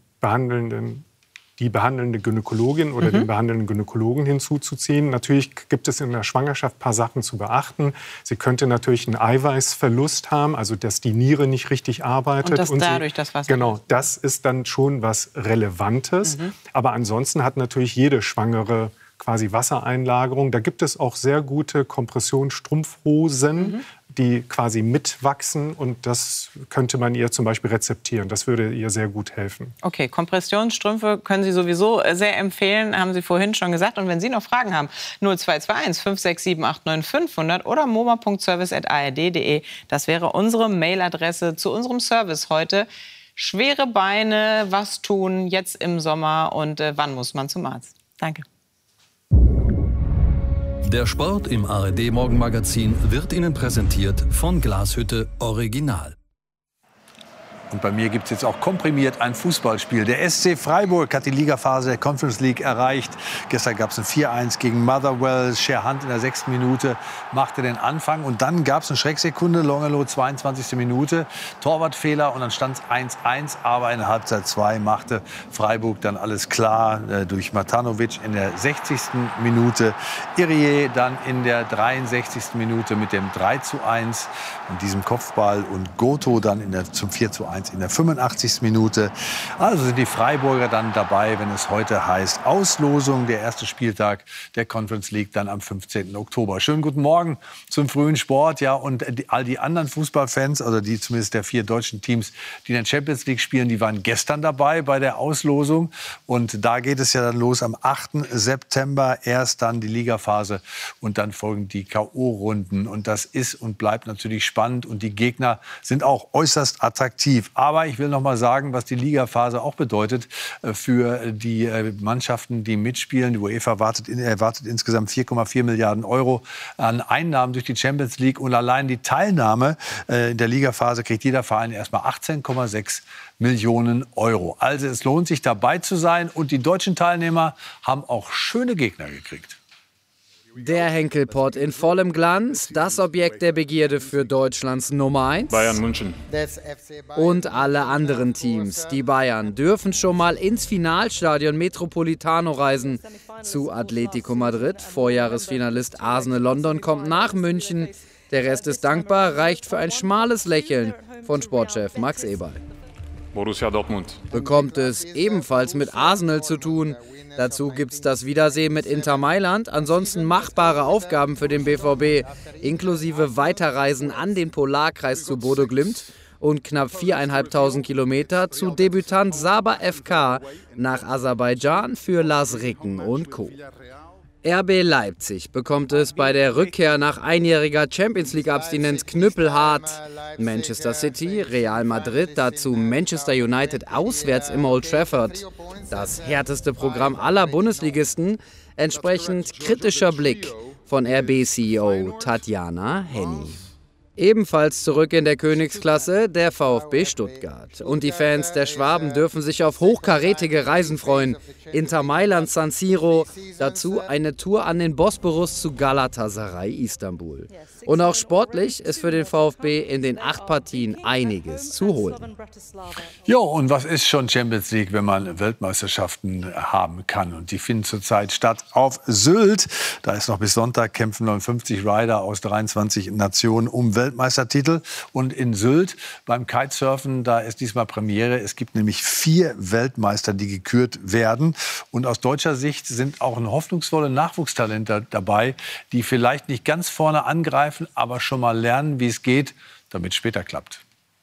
die behandelnde Gynäkologin oder den behandelnden Gynäkologen hinzuzuziehen. Natürlich gibt es in der Schwangerschaft ein paar Sachen zu beachten. Sie könnte natürlich einen Eiweißverlust haben, also dass die Niere nicht richtig arbeitet. Und dadurch das Wasser... Genau, das ist dann schon was Relevantes. Aber ansonsten hat natürlich jede Schwangere quasi Wassereinlagerung. Da gibt es auch sehr gute Kompressionsstrumpfhosen, die quasi mitwachsen. Und das könnte man ihr zum Beispiel rezeptieren. Das würde ihr sehr gut helfen. Okay, Kompressionsstrümpfe können Sie sowieso sehr empfehlen, haben Sie vorhin schon gesagt. Und wenn Sie noch Fragen haben, 0221 567 89 500 oder moma.service@ard.de. Das wäre unsere Mailadresse zu unserem Service heute. Schwere Beine, was tun jetzt im Sommer und wann muss man zum Arzt? Danke. Der Sport im ARD-Morgenmagazin wird Ihnen präsentiert von Glashütte Original. Und bei mir gibt es jetzt auch komprimiert ein Fußballspiel. Der SC Freiburg hat die Ligaphase der Conference League erreicht. Gestern gab es ein 4-1 gegen Motherwell. Scherhand in der 6. Minute machte den Anfang. Und dann gab es eine Schrecksekunde. Longerlo, 22. Minute. Torwartfehler und dann stand es 1-1. Aber in Halbzeit 2 machte Freiburg dann alles klar durch Matanovic in der 60. Minute. Irie dann in der 63. Minute mit dem 3-1 und diesem Kopfball. Und Goto dann zum 4-1 in der 85. Minute. Also sind die Freiburger dann dabei, wenn es heute heißt Auslosung, der erste Spieltag der Conference League dann am 15. Oktober. Schönen guten Morgen zum frühen Sport. Ja, und all die anderen Fußballfans, also die zumindest der 4 deutschen Teams, die in der Champions League spielen, die waren gestern dabei bei der Auslosung. Und da geht es ja dann los am 8. September. Erst dann die Ligaphase und dann folgen die K.O.-Runden. Und das ist und bleibt natürlich spannend. Und die Gegner sind auch äußerst attraktiv. Aber ich will noch mal sagen, was die Ligaphase auch bedeutet für die Mannschaften, die mitspielen. Die UEFA erwartet insgesamt 4,4 Milliarden Euro an Einnahmen durch die Champions League. Und allein die Teilnahme in der Ligaphase kriegt jeder Verein erstmal 18,6 Millionen Euro. Also es lohnt sich, dabei zu sein. Und die deutschen Teilnehmer haben auch schöne Gegner gekriegt. Der Henkelpott in vollem Glanz, das Objekt der Begierde für Deutschlands Nummer 1. Bayern München. Und alle anderen Teams. Die Bayern dürfen schon mal ins Finalstadion Metropolitano reisen. Zu Atletico Madrid, Vorjahresfinalist Arsenal London kommt nach München. Der Rest ist dankbar, reicht für ein schmales Lächeln von Sportchef Max Eberl. Borussia Dortmund. Bekommt es ebenfalls mit Arsenal zu tun. Dazu gibt es das Wiedersehen mit Inter Mailand. Ansonsten machbare Aufgaben für den BVB, inklusive Weiterreisen an den Polarkreis zu Bodo Glimt und knapp 4.500 Kilometer zu Debütant Sabah FK nach Aserbaidschan für Lars Ricken und Co. RB Leipzig bekommt es bei der Rückkehr nach einjähriger Champions-League-Abstinenz knüppelhart. Manchester City, Real Madrid, dazu Manchester United auswärts im Old Trafford. Das härteste Programm aller Bundesligisten, entsprechend kritischer Blick von RB-CEO Tatjana Henny. Ebenfalls zurück in der Königsklasse der VfB Stuttgart. Und die Fans der Schwaben dürfen sich auf hochkarätige Reisen freuen. Inter Mailand, San Siro, dazu eine Tour an den Bosporus zu Galatasaray Istanbul. Und auch sportlich ist für den VfB in den 8 Partien einiges zu holen. Jo, und was ist schon Champions League, wenn man Weltmeisterschaften haben kann? Und die finden zurzeit statt auf Sylt. Da ist noch bis Sonntag kämpfen 59 Rider aus 23 Nationen um Vize-Weltmeistertitel. Und in Sylt beim Kitesurfen, da ist diesmal Premiere. Es gibt nämlich 4 Weltmeister, die gekürt werden. Und aus deutscher Sicht sind auch hoffnungsvolle Nachwuchstalente dabei, die vielleicht nicht ganz vorne angreifen, aber schon mal lernen, wie es geht, damit es später klappt.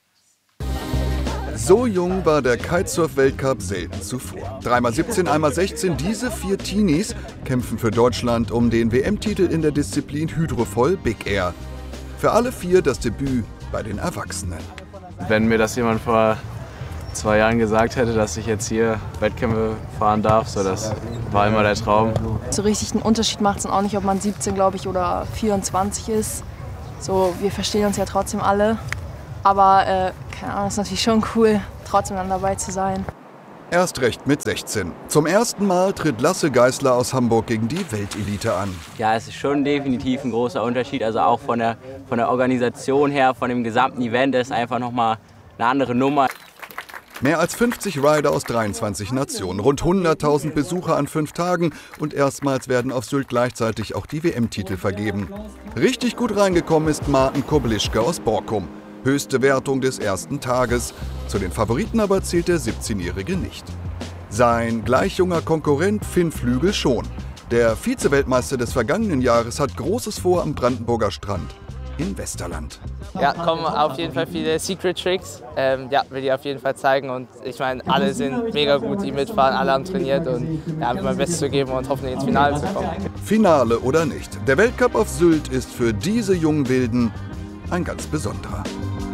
So jung war der Kitesurf-Weltcup selten zuvor. 3x17, 1x16, diese 4 Teenies kämpfen für Deutschland um den WM-Titel in der Disziplin Hydrofoil Big Air. Für alle 4 das Debüt bei den Erwachsenen. Wenn mir das jemand vor 2 Jahren gesagt hätte, dass ich jetzt hier Wettkämpfe fahren darf, so das war immer der Traum. So richtig einen Unterschied macht es auch nicht, ob man 17, glaube ich, oder 24 ist. So, wir verstehen uns ja trotzdem alle. Aber keine Ahnung, ist natürlich schon cool, trotzdem dann dabei zu sein. Erst recht mit 16. Zum ersten Mal tritt Lasse Geißler aus Hamburg gegen die Weltelite an. Ja, es ist schon definitiv ein großer Unterschied. Also auch von der Organisation her, von dem gesamten Event ist einfach nochmal eine andere Nummer. Mehr als 50 Rider aus 23 Nationen, rund 100.000 Besucher an 5 Tagen und erstmals werden auf Sylt gleichzeitig auch die WM-Titel vergeben. Richtig gut reingekommen ist Martin Koblischke aus Borkum. Höchste Wertung des ersten Tages. Zu den Favoriten aber zählt der 17-Jährige nicht. Sein gleich junger Konkurrent Finn Flügel schon. Der Vize-Weltmeister des vergangenen Jahres hat Großes vor am Brandenburger Strand in Westerland. Ja, kommen auf jeden Fall viele Secret Tricks. Ja, will ich auf jeden Fall zeigen. Und ich meine, alle sind mega gut, die mitfahren, alle haben trainiert und ja, mein Bestes zu geben und hoffentlich ins Finale zu kommen. Finale oder nicht, der Weltcup auf Sylt ist für diese jungen Wilden ein ganz besonderer.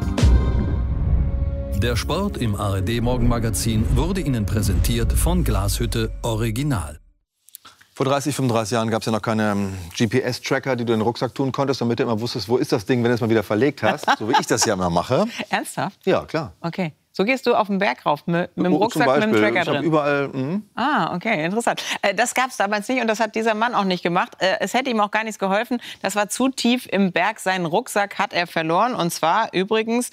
Der Sport im ARD-Morgenmagazin wurde Ihnen präsentiert von Glashütte Original. Vor 30, 35 Jahren gab es ja noch keine GPS-Tracker, die du in den Rucksack tun konntest, damit du immer wusstest, wo ist das Ding, wenn du es mal wieder verlegt hast. So wie ich das ja immer mache. Ernsthaft? Ja, klar. Okay. So gehst du auf den Berg rauf mit dem Rucksack, mit dem Tracker drin? Überall. Ah, okay, interessant. Das gab es damals nicht und das hat dieser Mann auch nicht gemacht. Es hätte ihm auch gar nichts geholfen. Das war zu tief im Berg. Seinen Rucksack hat er verloren und zwar übrigens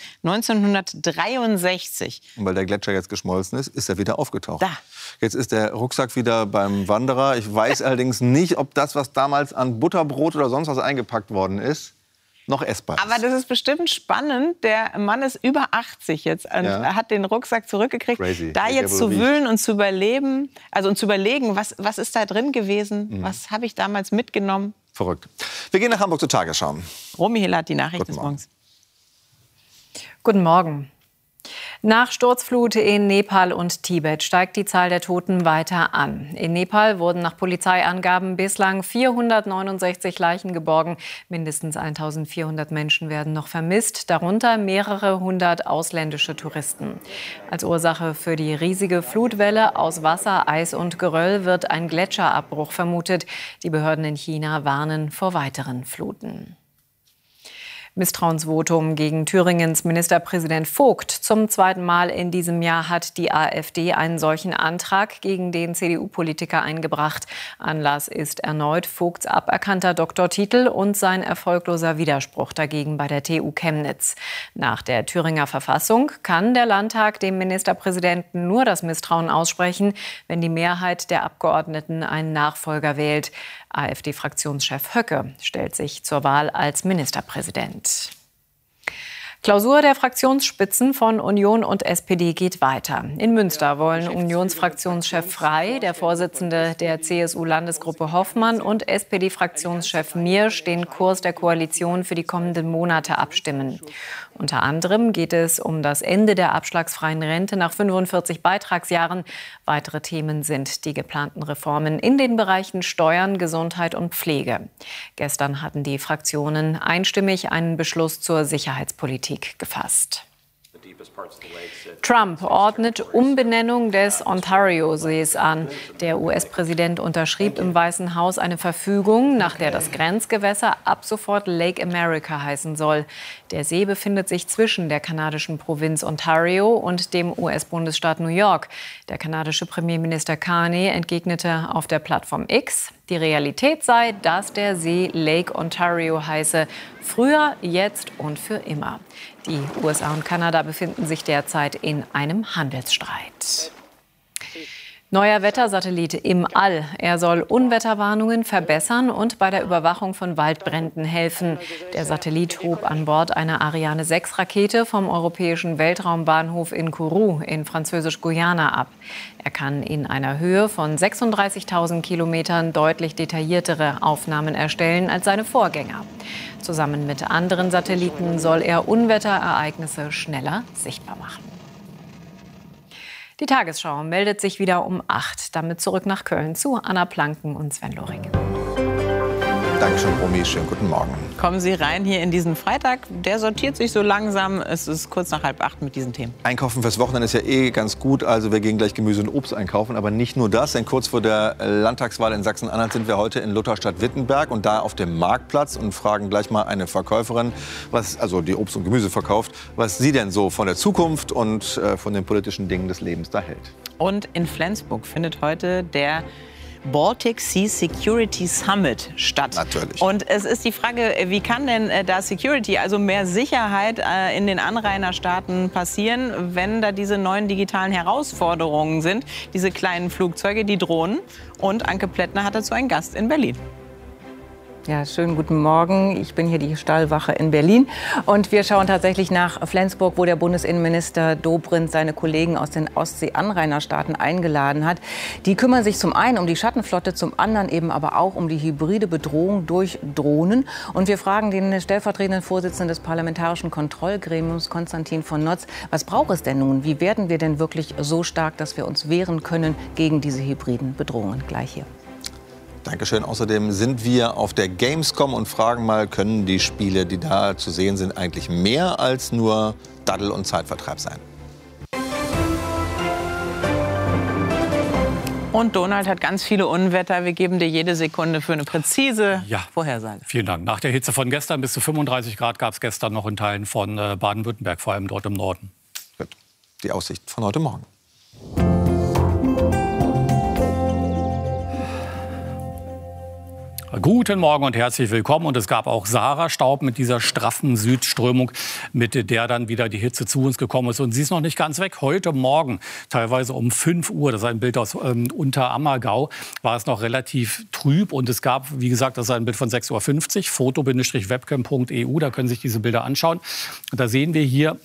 1963. Und weil der Gletscher jetzt geschmolzen ist, ist er wieder aufgetaucht. Da. Jetzt ist der Rucksack wieder beim Wanderer. Ich weiß allerdings nicht, ob das, was damals an Butterbrot oder sonst was eingepackt worden ist, noch essbar ist. Aber das ist bestimmt spannend. Der Mann ist über 80 jetzt und hat den Rucksack zurückgekriegt. Crazy. Da jetzt zu wühlen und zu überleben, also und zu überlegen, was ist da drin gewesen, was habe ich damals mitgenommen. Verrückt. Wir gehen nach Hamburg zur Tagesschau. Romy Hiller hat die Nachricht des Morgens. Guten Morgen. Nach Sturzflut in Nepal und Tibet steigt die Zahl der Toten weiter an. In Nepal wurden nach Polizeiangaben bislang 469 Leichen geborgen. Mindestens 1400 Menschen werden noch vermisst, darunter mehrere hundert ausländische Touristen. Als Ursache für die riesige Flutwelle aus Wasser, Eis und Geröll wird ein Gletscherabbruch vermutet. Die Behörden in China warnen vor weiteren Fluten. Misstrauensvotum gegen Thüringens Ministerpräsident Vogt. Zum zweiten Mal in diesem Jahr hat die AfD einen solchen Antrag gegen den CDU-Politiker eingebracht. Anlass ist erneut Vogts aberkannter Doktortitel und sein erfolgloser Widerspruch dagegen bei der TU Chemnitz. Nach der Thüringer Verfassung kann der Landtag dem Ministerpräsidenten nur das Misstrauen aussprechen, wenn die Mehrheit der Abgeordneten einen Nachfolger wählt. AfD-Fraktionschef Höcke stellt sich zur Wahl als Ministerpräsident. Klausur der Fraktionsspitzen von Union und SPD geht weiter. In Münster wollen Unionsfraktionschef Frey, der Vorsitzende der CSU-Landesgruppe Hoffmann und SPD-Fraktionschef Miersch den Kurs der Koalition für die kommenden Monate abstimmen. Unter anderem geht es um das Ende der abschlagsfreien Rente nach 45 Beitragsjahren. Weitere Themen sind die geplanten Reformen in den Bereichen Steuern, Gesundheit und Pflege. Gestern hatten die Fraktionen einstimmig einen Beschluss zur Sicherheitspolitik gefasst. Trump ordnet Umbenennung des Ontario-Sees an. Der US-Präsident unterschrieb im Weißen Haus eine Verfügung, nach der das Grenzgewässer ab sofort Lake America heißen soll. Der See befindet sich zwischen der kanadischen Provinz Ontario und dem US-Bundesstaat New York. Der kanadische Premierminister Carney entgegnete auf der Plattform X, die Realität sei, dass der See Lake Ontario heiße. Früher, jetzt und für immer. Die USA und Kanada befinden sich derzeit in einem Handelsstreit. Neuer Wettersatellit im All. Er soll Unwetterwarnungen verbessern und bei der Überwachung von Waldbränden helfen. Der Satellit hob an Bord einer Ariane 6 Rakete vom europäischen Weltraumbahnhof in Kourou in Französisch-Guyana ab. Er kann in einer Höhe von 36.000 Kilometern deutlich detailliertere Aufnahmen erstellen als seine Vorgänger. Zusammen mit anderen Satelliten soll er Unwetterereignisse schneller sichtbar machen. Die Tagesschau meldet sich wieder um 8. Damit zurück nach Köln zu Anna Planken und Sven Loring. Dankeschön, Romy. Schönen guten Morgen. Kommen Sie rein hier in diesen Freitag. Der sortiert sich so langsam. Es ist kurz nach 7:30 mit diesen Themen. Einkaufen fürs Wochenende ist ja ganz gut. Also wir gehen gleich Gemüse und Obst einkaufen. Aber nicht nur das. Denn kurz vor der Landtagswahl in Sachsen-Anhalt sind wir heute in Lutherstadt-Wittenberg und da auf dem Marktplatz und fragen gleich mal eine Verkäuferin, also die Obst und Gemüse verkauft, was sie denn so von der Zukunft und von den politischen Dingen des Lebens da hält. Und in Flensburg findet heute der Baltic Sea Security Summit statt. Natürlich. Und es ist die Frage, wie kann denn da Security, also mehr Sicherheit in den Anrainerstaaten passieren, wenn da diese neuen digitalen Herausforderungen sind, diese kleinen Flugzeuge, die Drohnen. Und Anke Plättner hat dazu einen Gast in Berlin. Ja, schönen guten Morgen. Ich bin hier die Stallwache in Berlin. Und wir schauen tatsächlich nach Flensburg, wo der Bundesinnenminister Dobrindt seine Kollegen aus den Ostsee-Anrainerstaaten eingeladen hat. Die kümmern sich zum einen um die Schattenflotte, zum anderen eben aber auch um die hybride Bedrohung durch Drohnen. Und wir fragen den stellvertretenden Vorsitzenden des Parlamentarischen Kontrollgremiums, Konstantin von Notz, was braucht es denn nun? Wie werden wir denn wirklich so stark, dass wir uns wehren können gegen diese hybriden Bedrohungen? Gleich hier. Dankeschön. Außerdem sind wir auf der Gamescom und fragen mal, können die Spiele, die da zu sehen sind, eigentlich mehr als nur Daddel und Zeitvertreib sein? Und Donald hat ganz viele Unwetter. Wir geben dir jede Sekunde für eine präzise Vorhersage. Vielen Dank. Nach der Hitze von gestern bis zu 35 Grad gab es gestern noch in Teilen von Baden-Württemberg, vor allem dort im Norden. Gut. Die Aussicht von heute Morgen. Guten Morgen und herzlich willkommen. Und es gab auch Sahara-Staub mit dieser straffen Südströmung, mit der dann wieder die Hitze zu uns gekommen ist. Und sie ist noch nicht ganz weg. Heute Morgen, teilweise um 5 Uhr, das ist ein Bild aus Unterammergau, war es noch relativ trüb. Und es gab, wie gesagt, das ist ein Bild von 6:50 Uhr, foto-webcam.eu, da können Sie sich diese Bilder anschauen. Und da sehen wir hier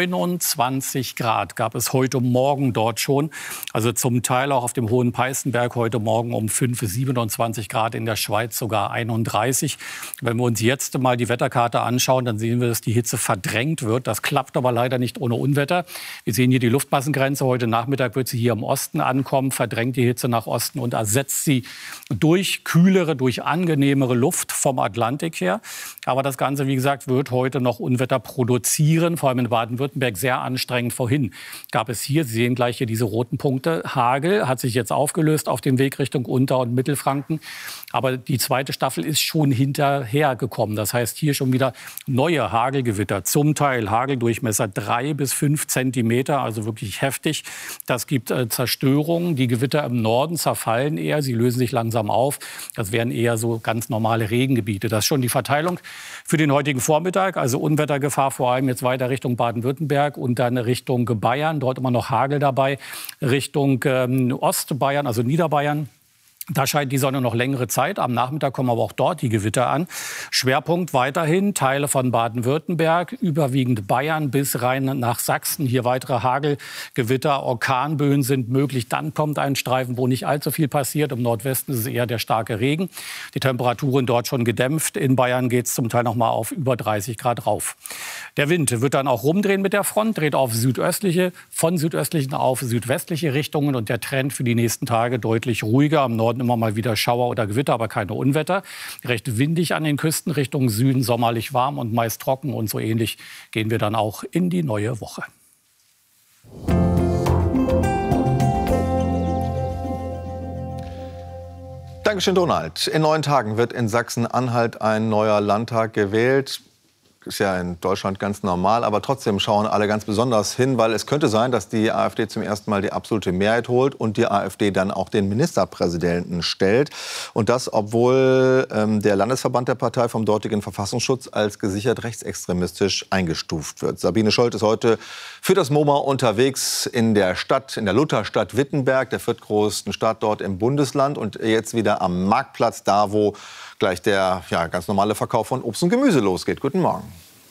29 Grad gab es heute Morgen dort schon. Also zum Teil auch auf dem Hohen Peißenberg heute Morgen um 5 bis 27 Grad, in der Schweiz sogar 31. Wenn wir uns jetzt mal die Wetterkarte anschauen, dann sehen wir, dass die Hitze verdrängt wird. Das klappt aber leider nicht ohne Unwetter. Wir sehen hier die Luftmassengrenze. Heute Nachmittag wird sie hier im Osten ankommen, verdrängt die Hitze nach Osten und ersetzt sie durch kühlere, durch angenehmere Luft vom Atlantik her. Aber das Ganze, wie gesagt, wird heute noch Unwetter produzieren, vor allem in Baden-Württemberg sehr anstrengend. Vorhin gab es hier, Sie sehen gleich hier diese roten Punkte, Hagel hat sich jetzt aufgelöst auf dem Weg Richtung Unter- und Mittelfranken. Aber die zweite Staffel ist schon hinterher gekommen. Das heißt, hier schon wieder neue Hagelgewitter. Zum Teil Hageldurchmesser 3 bis 5 Zentimeter, also wirklich heftig. Das gibt Zerstörungen. Die Gewitter im Norden zerfallen eher. Sie lösen sich langsam auf. Das wären eher so ganz normale Regengebiete. Das ist schon die Verteilung für den heutigen Vormittag. Also Unwettergefahr vor allem jetzt weiter Richtung Baden-Württemberg und dann Richtung Bayern. Dort immer noch Hagel dabei. Richtung Ostbayern, also Niederbayern. Da scheint die Sonne noch längere Zeit. Am Nachmittag kommen aber auch dort die Gewitter an. Schwerpunkt weiterhin Teile von Baden-Württemberg, überwiegend Bayern bis rein nach Sachsen. Hier weitere Hagelgewitter, Orkanböen sind möglich. Dann kommt ein Streifen, wo nicht allzu viel passiert. Im Nordwesten ist es eher der starke Regen. Die Temperaturen dort schon gedämpft. In Bayern geht es zum Teil noch mal auf über 30 Grad rauf. Der Wind wird dann auch rumdrehen mit der Front, dreht auf südöstliche, von südöstlichen auf südwestliche Richtungen. Und der Trend für die nächsten Tage deutlich ruhiger. Am Norden immer mal wieder Schauer oder Gewitter, aber keine Unwetter. Recht windig an den Küsten, Richtung Süden sommerlich warm und meist trocken. Und so ähnlich gehen wir dann auch in die neue Woche. Dankeschön, Donald. In 9 Tagen wird in Sachsen-Anhalt ein neuer Landtag gewählt. ist ja in Deutschland ganz normal, aber trotzdem schauen alle ganz besonders hin, weil es könnte sein, dass die AfD zum ersten Mal die absolute Mehrheit holt und die AfD dann auch den Ministerpräsidenten stellt. Und das, obwohl der Landesverband der Partei vom dortigen Verfassungsschutz als gesichert rechtsextremistisch eingestuft wird. Sabine Scholz ist heute für das MoMA unterwegs in der Stadt, in der Lutherstadt Wittenberg, der viertgrößten Stadt dort im Bundesland, und jetzt wieder am Marktplatz, da wo gleich der ganz normale Verkauf von Obst und Gemüse losgeht. Guten Morgen.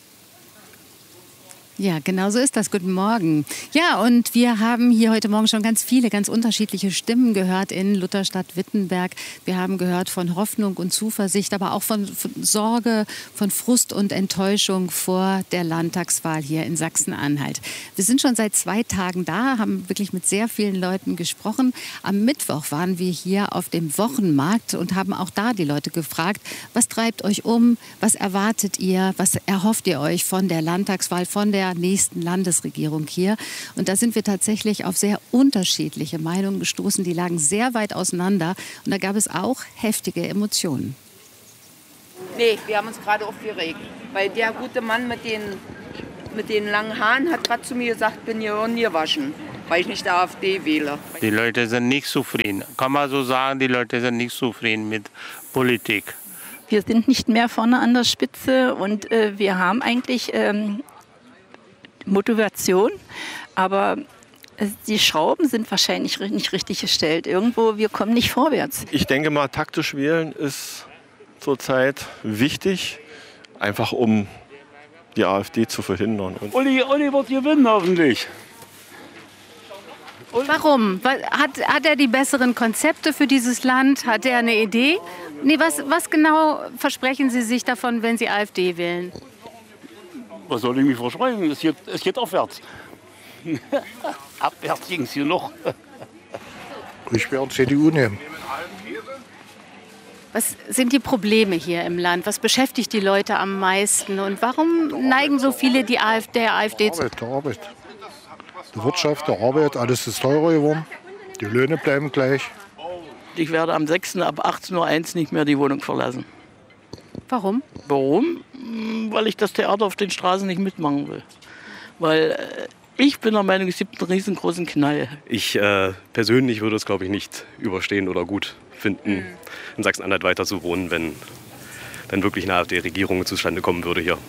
Ja, genau so ist das. Guten Morgen. Ja, und wir haben hier heute Morgen schon ganz viele, ganz unterschiedliche Stimmen gehört in Lutherstadt Wittenberg. Wir haben gehört von Hoffnung und Zuversicht, aber auch von Sorge, von Frust und Enttäuschung vor der Landtagswahl hier in Sachsen-Anhalt. Wir sind schon seit 2 Tagen da, haben wirklich mit sehr vielen Leuten gesprochen. Am Mittwoch waren wir hier auf dem Wochenmarkt und haben auch da die Leute gefragt, was treibt euch um, was erwartet ihr, was erhofft ihr euch von der Landtagswahl, von der nächsten Landesregierung hier. Und da sind wir tatsächlich auf sehr unterschiedliche Meinungen gestoßen. Die lagen sehr weit auseinander. Und da gab es auch heftige Emotionen. Nee, wir haben uns gerade aufgeregt. Weil der gute Mann mit den langen Haaren hat gerade zu mir gesagt, bin hier ungewaschen, weil ich nicht der AfD wähle. Die Leute sind nicht zufrieden. Kann man so sagen, die Leute sind nicht zufrieden mit Politik. Wir sind nicht mehr vorne an der Spitze und wir haben eigentlich Motivation, aber die Schrauben sind wahrscheinlich nicht richtig gestellt. Irgendwo, wir kommen nicht vorwärts. Ich denke mal, taktisch wählen ist zurzeit wichtig, einfach um die AfD zu verhindern. Und Uli wird gewinnen hoffentlich. Warum? Hat er die besseren Konzepte für dieses Land? Hat er eine Idee? Nee, was genau versprechen Sie sich davon, wenn Sie AfD wählen? Was soll ich mir versprechen? Es geht aufwärts. Abwärts ging es hier noch. Ich werde CDU nehmen. Was sind die Probleme hier im Land? Was beschäftigt die Leute am meisten? Und warum neigen so viele der AfD zu? Die Arbeit. Die Wirtschaft, die Arbeit, alles ist teurer geworden. Die Löhne bleiben gleich. Ich werde am 6. ab 18:01 Uhr nicht mehr die Wohnung verlassen. Warum? Warum? Weil ich das Theater auf den Straßen nicht mitmachen will. Weil ich bin der Meinung, es gibt einen riesengroßen Knall. Ich persönlich würde es, glaube ich, nicht überstehen oder gut finden, in Sachsen-Anhalt weiter zu wohnen, wenn dann wirklich eine AfD-Regierung zustande kommen würde hier.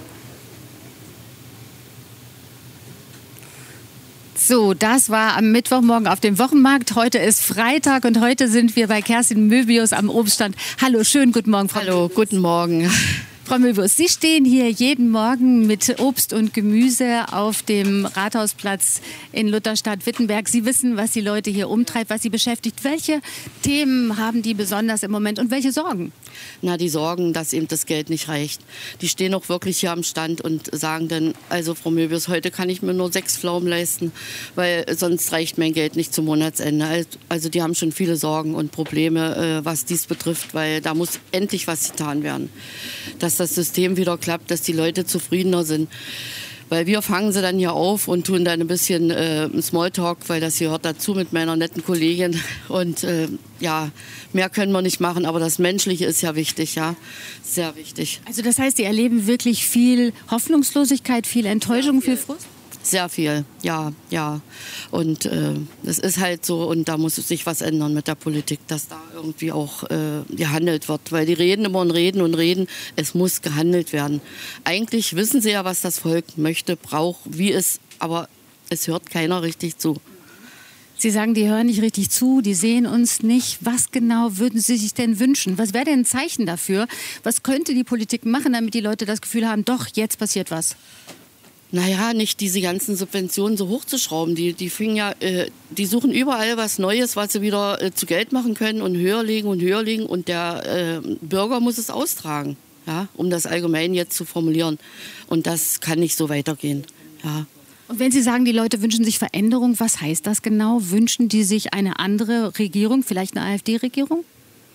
So, das war am Mittwochmorgen auf dem Wochenmarkt. Heute ist Freitag und heute sind wir bei Kerstin Möbius am Obststand. Hallo, schönen guten Morgen, Frau Hallo, guten Morgen. Frau Möbius, Sie stehen hier jeden Morgen mit Obst und Gemüse auf dem Rathausplatz in Lutherstadt-Wittenberg. Sie wissen, was die Leute hier umtreibt, was sie beschäftigt. Welche Themen haben die besonders im Moment und welche Sorgen? Na, die Sorgen, dass eben das Geld nicht reicht. Die stehen auch wirklich hier am Stand und sagen dann, also Frau Möbius, heute kann ich mir nur 6 Pflaumen leisten, weil sonst reicht mein Geld nicht zum Monatsende. Also die haben schon viele Sorgen und Probleme, was dies betrifft, weil da muss endlich was getan werden. Dass das System wieder klappt, dass die Leute zufriedener sind. Weil wir fangen sie dann hier auf und tun dann ein bisschen Smalltalk, weil das gehört dazu mit meiner netten Kollegin. Und ja, mehr können wir nicht machen, aber das Menschliche ist ja wichtig, ja, sehr wichtig. Also das heißt, Sie erleben wirklich viel Hoffnungslosigkeit, viel Enttäuschung, viel Frust? Sehr viel, ja. Und es ist halt so, und da muss sich was ändern mit der Politik, dass da irgendwie auch gehandelt wird. Weil die reden immer und reden, es muss gehandelt werden. Eigentlich wissen sie ja, was das Volk möchte, braucht, wie es, aber es hört keiner richtig zu. Sie sagen, die hören nicht richtig zu, die sehen uns nicht. Was genau würden Sie sich denn wünschen? Was wäre denn ein Zeichen dafür? Was könnte die Politik machen, damit die Leute das Gefühl haben, doch, jetzt passiert was? Naja, nicht diese ganzen Subventionen so hochzuschrauben. Die suchen überall was Neues, was sie wieder zu Geld machen können und höher legen. Und der Bürger muss es austragen, ja, um das allgemein jetzt zu formulieren. Und das kann nicht so weitergehen, ja. Und wenn Sie sagen, die Leute wünschen sich Veränderung, was heißt das genau? Wünschen die sich eine andere Regierung, vielleicht eine AfD-Regierung?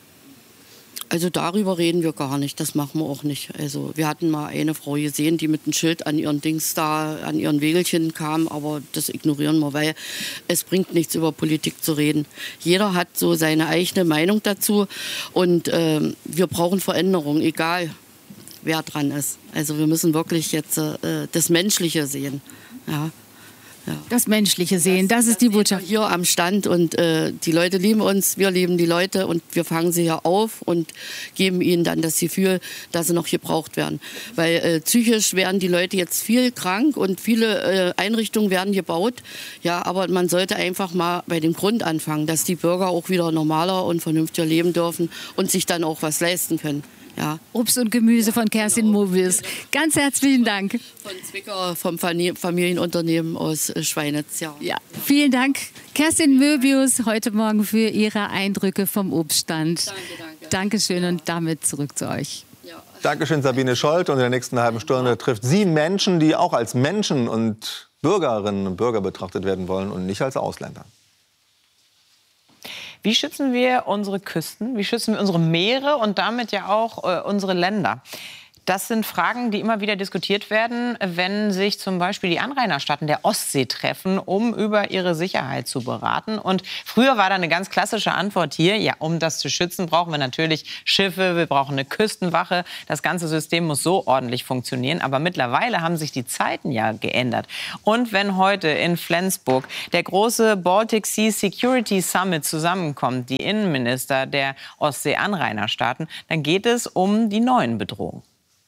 Also darüber reden wir gar nicht, das machen wir auch nicht. Also wir hatten mal eine Frau gesehen, die mit einem Schild an ihren Wägelchen kam, aber das ignorieren wir, weil es bringt nichts, über Politik zu reden. Jeder hat so seine eigene Meinung dazu und wir brauchen Veränderung, egal wer dran ist. Also wir müssen wirklich jetzt das Menschliche sehen. Ja. Ja. Das Menschliche sehen, das ist die Botschaft. Hier am Stand und die Leute lieben uns, wir lieben die Leute und wir fangen sie hier auf und geben ihnen dann das Gefühl, dass sie noch gebraucht werden. Weil psychisch werden die Leute jetzt viel krank und viele Einrichtungen werden gebaut. Ja, aber man sollte einfach mal bei dem Grund anfangen, dass die Bürger auch wieder normaler und vernünftiger leben dürfen und sich dann auch was leisten können. Ja. Obst und Gemüse von Kerstin Möbius. Ganz herzlichen Dank. Von Zwickau, vom Familienunternehmen aus Schweinitz. Ja. Ja, vielen Dank, Kerstin Möbius, heute Morgen für Ihre Eindrücke vom Obststand. Danke. Dankeschön und damit zurück zu euch. Dankeschön, Sabine Scholt. Und in der nächsten halben Stunde trifft sie Menschen, die auch als Menschen und Bürgerinnen und Bürger betrachtet werden wollen und nicht als Ausländer. Wie schützen wir unsere Küsten? Wie schützen wir unsere Meere und damit ja auch unsere Länder? Das sind Fragen, die immer wieder diskutiert werden, wenn sich zum Beispiel die Anrainerstaaten der Ostsee treffen, um über ihre Sicherheit zu beraten. Und früher war da eine ganz klassische Antwort hier, ja, um das zu schützen, brauchen wir natürlich Schiffe, wir brauchen eine Küstenwache. Das ganze System muss so ordentlich funktionieren. Aber mittlerweile haben sich die Zeiten ja geändert. Und wenn heute in Flensburg der große Baltic Sea Security Summit zusammenkommt, die Innenminister der Ostsee-Anrainerstaaten, dann geht es um die neuen Bedrohungen.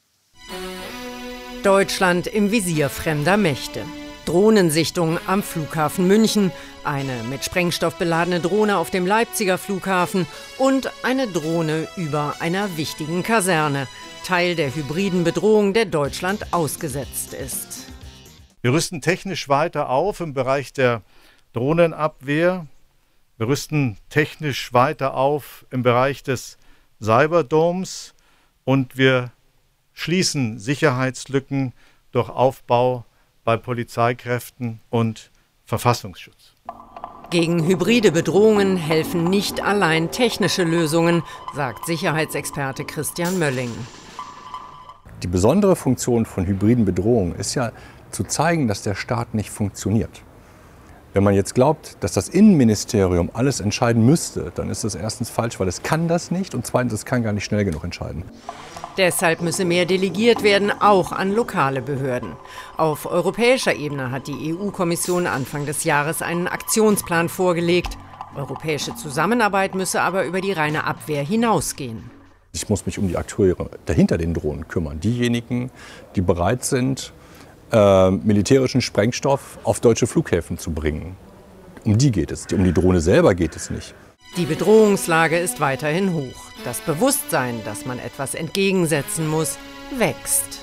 Deutschland im Visier fremder Mächte. Drohnensichtung am Flughafen München, eine mit Sprengstoff beladene Drohne auf dem Leipziger Flughafen und eine Drohne über einer wichtigen Kaserne. Teil der hybriden Bedrohung, der Deutschland ausgesetzt ist. Wir rüsten technisch weiter auf im Bereich der Drohnenabwehr. Wir rüsten technisch weiter auf im Bereich des Cyberdoms und wir schließen Sicherheitslücken durch Aufbau bei Polizeikräften und Verfassungsschutz. Gegen hybride Bedrohungen helfen nicht allein technische Lösungen, sagt Sicherheitsexperte Christian Mölling. Die besondere Funktion von hybriden Bedrohungen ist ja zu zeigen, dass der Staat nicht funktioniert. Wenn man jetzt glaubt, dass das Innenministerium alles entscheiden müsste, dann ist das erstens falsch, weil es kann das nicht und zweitens, es kann gar nicht schnell genug entscheiden. Deshalb müsse mehr delegiert werden, auch an lokale Behörden. Auf europäischer Ebene hat die EU-Kommission Anfang des Jahres einen Aktionsplan vorgelegt. Europäische Zusammenarbeit müsse aber über die reine Abwehr hinausgehen. Ich muss mich um die Akteure dahinter den Drohnen kümmern. Diejenigen, die bereit sind, militärischen Sprengstoff auf deutsche Flughäfen zu bringen. Um die geht es. Um die Drohne selber geht es nicht. Die Bedrohungslage ist weiterhin hoch. Das Bewusstsein, dass man etwas entgegensetzen muss, wächst.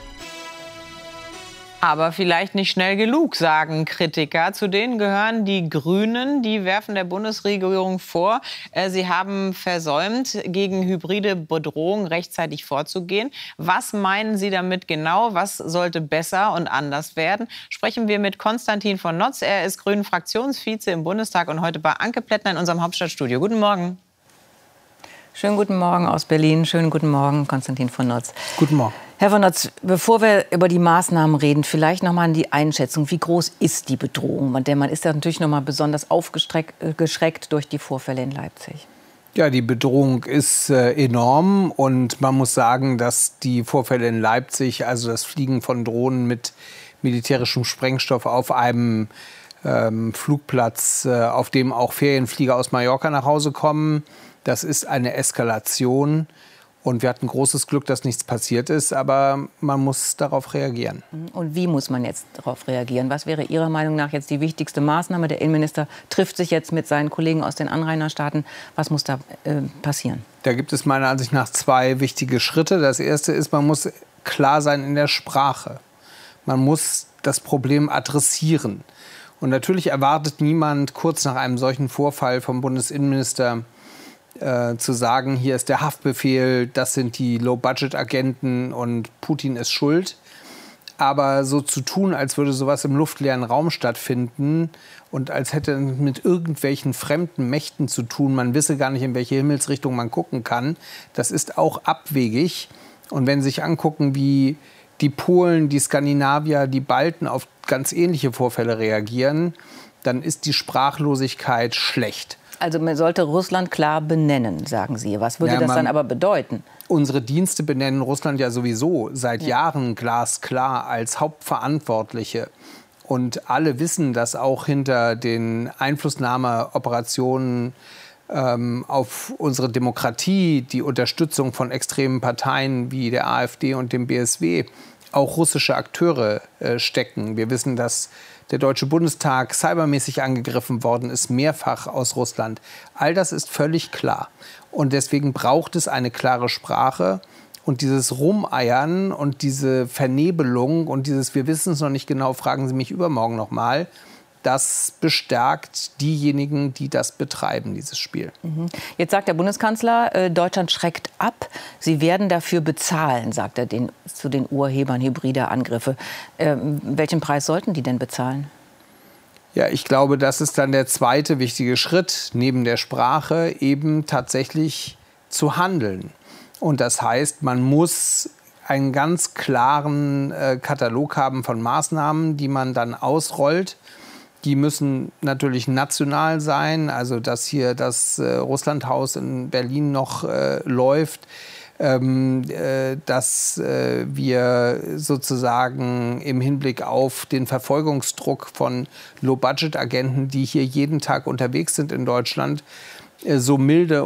Aber vielleicht nicht schnell genug, sagen Kritiker. Zu denen gehören die Grünen. Die werfen der Bundesregierung vor, sie haben versäumt, gegen hybride Bedrohungen rechtzeitig vorzugehen. Was meinen Sie damit genau? Was sollte besser und anders werden? Sprechen wir mit Konstantin von Notz. Er ist Grünen-Fraktionsvize im Bundestag und heute bei Anke Plättner in unserem Hauptstadtstudio. Guten Morgen. Schönen guten Morgen aus Berlin. Schönen guten Morgen, Konstantin von Notz. Guten Morgen. Herr von Notz, bevor wir über die Maßnahmen reden, vielleicht noch mal an die Einschätzung. Wie groß ist die Bedrohung? Denn man ist ja natürlich noch mal besonders aufgeschreckt durch die Vorfälle in Leipzig. Ja, die Bedrohung ist enorm. Und man muss sagen, dass die Vorfälle in Leipzig, also das Fliegen von Drohnen mit militärischem Sprengstoff auf einem Flugplatz, auf dem auch Ferienflieger aus Mallorca nach Hause kommen, das ist eine Eskalation. Und wir hatten großes Glück, dass nichts passiert ist, aber man muss darauf reagieren. Und wie muss man jetzt darauf reagieren? Was wäre Ihrer Meinung nach jetzt die wichtigste Maßnahme? Der Innenminister trifft sich jetzt mit seinen Kollegen aus den Anrainerstaaten. Was muss da passieren? Da gibt es meiner Ansicht nach zwei wichtige Schritte. Das erste ist, man muss klar sein in der Sprache. Man muss das Problem adressieren. Und natürlich erwartet niemand kurz nach einem solchen Vorfall vom Bundesinnenminister zu sagen, hier ist der Haftbefehl, das sind die Low-Budget-Agenten und Putin ist schuld. Aber so zu tun, als würde sowas im luftleeren Raum stattfinden und als hätte es mit irgendwelchen fremden Mächten zu tun, man wisse gar nicht, in welche Himmelsrichtung man gucken kann, das ist auch abwegig. Und wenn Sie sich angucken, wie die Polen, die Skandinavier, die Balten auf ganz ähnliche Vorfälle reagieren, dann ist die Sprachlosigkeit schlecht. Also man sollte Russland klar benennen, sagen Sie. Was würde das dann aber bedeuten? Unsere Dienste benennen Russland ja sowieso seit Jahren glasklar als Hauptverantwortliche. Und alle wissen, dass auch hinter den Einflussnahmeoperationen auf unsere Demokratie, die Unterstützung von extremen Parteien wie der AfD und dem BSW, auch russische Akteure stecken. Wir wissen, dass der Deutsche Bundestag cybermäßig angegriffen worden ist, mehrfach aus Russland. All das ist völlig klar. Und deswegen braucht es eine klare Sprache. Und dieses Rumeiern und diese Vernebelung und dieses Wir wissen es noch nicht genau, fragen Sie mich übermorgen noch mal, das bestärkt diejenigen, die das betreiben, dieses Spiel. Jetzt sagt der Bundeskanzler, Deutschland schreckt ab. Sie werden dafür bezahlen, sagt er zu den Urhebern hybrider Angriffe. Welchen Preis sollten die denn bezahlen? Ja, ich glaube, das ist dann der zweite wichtige Schritt, neben der Sprache eben tatsächlich zu handeln. Und das heißt, man muss einen ganz klaren Katalog haben von Maßnahmen, die man dann ausrollt. Die müssen natürlich national sein, also dass hier das Russlandhaus in Berlin noch läuft, dass wir sozusagen im Hinblick auf den Verfolgungsdruck von Low-Budget-Agenten, die hier jeden Tag unterwegs sind in Deutschland, so milde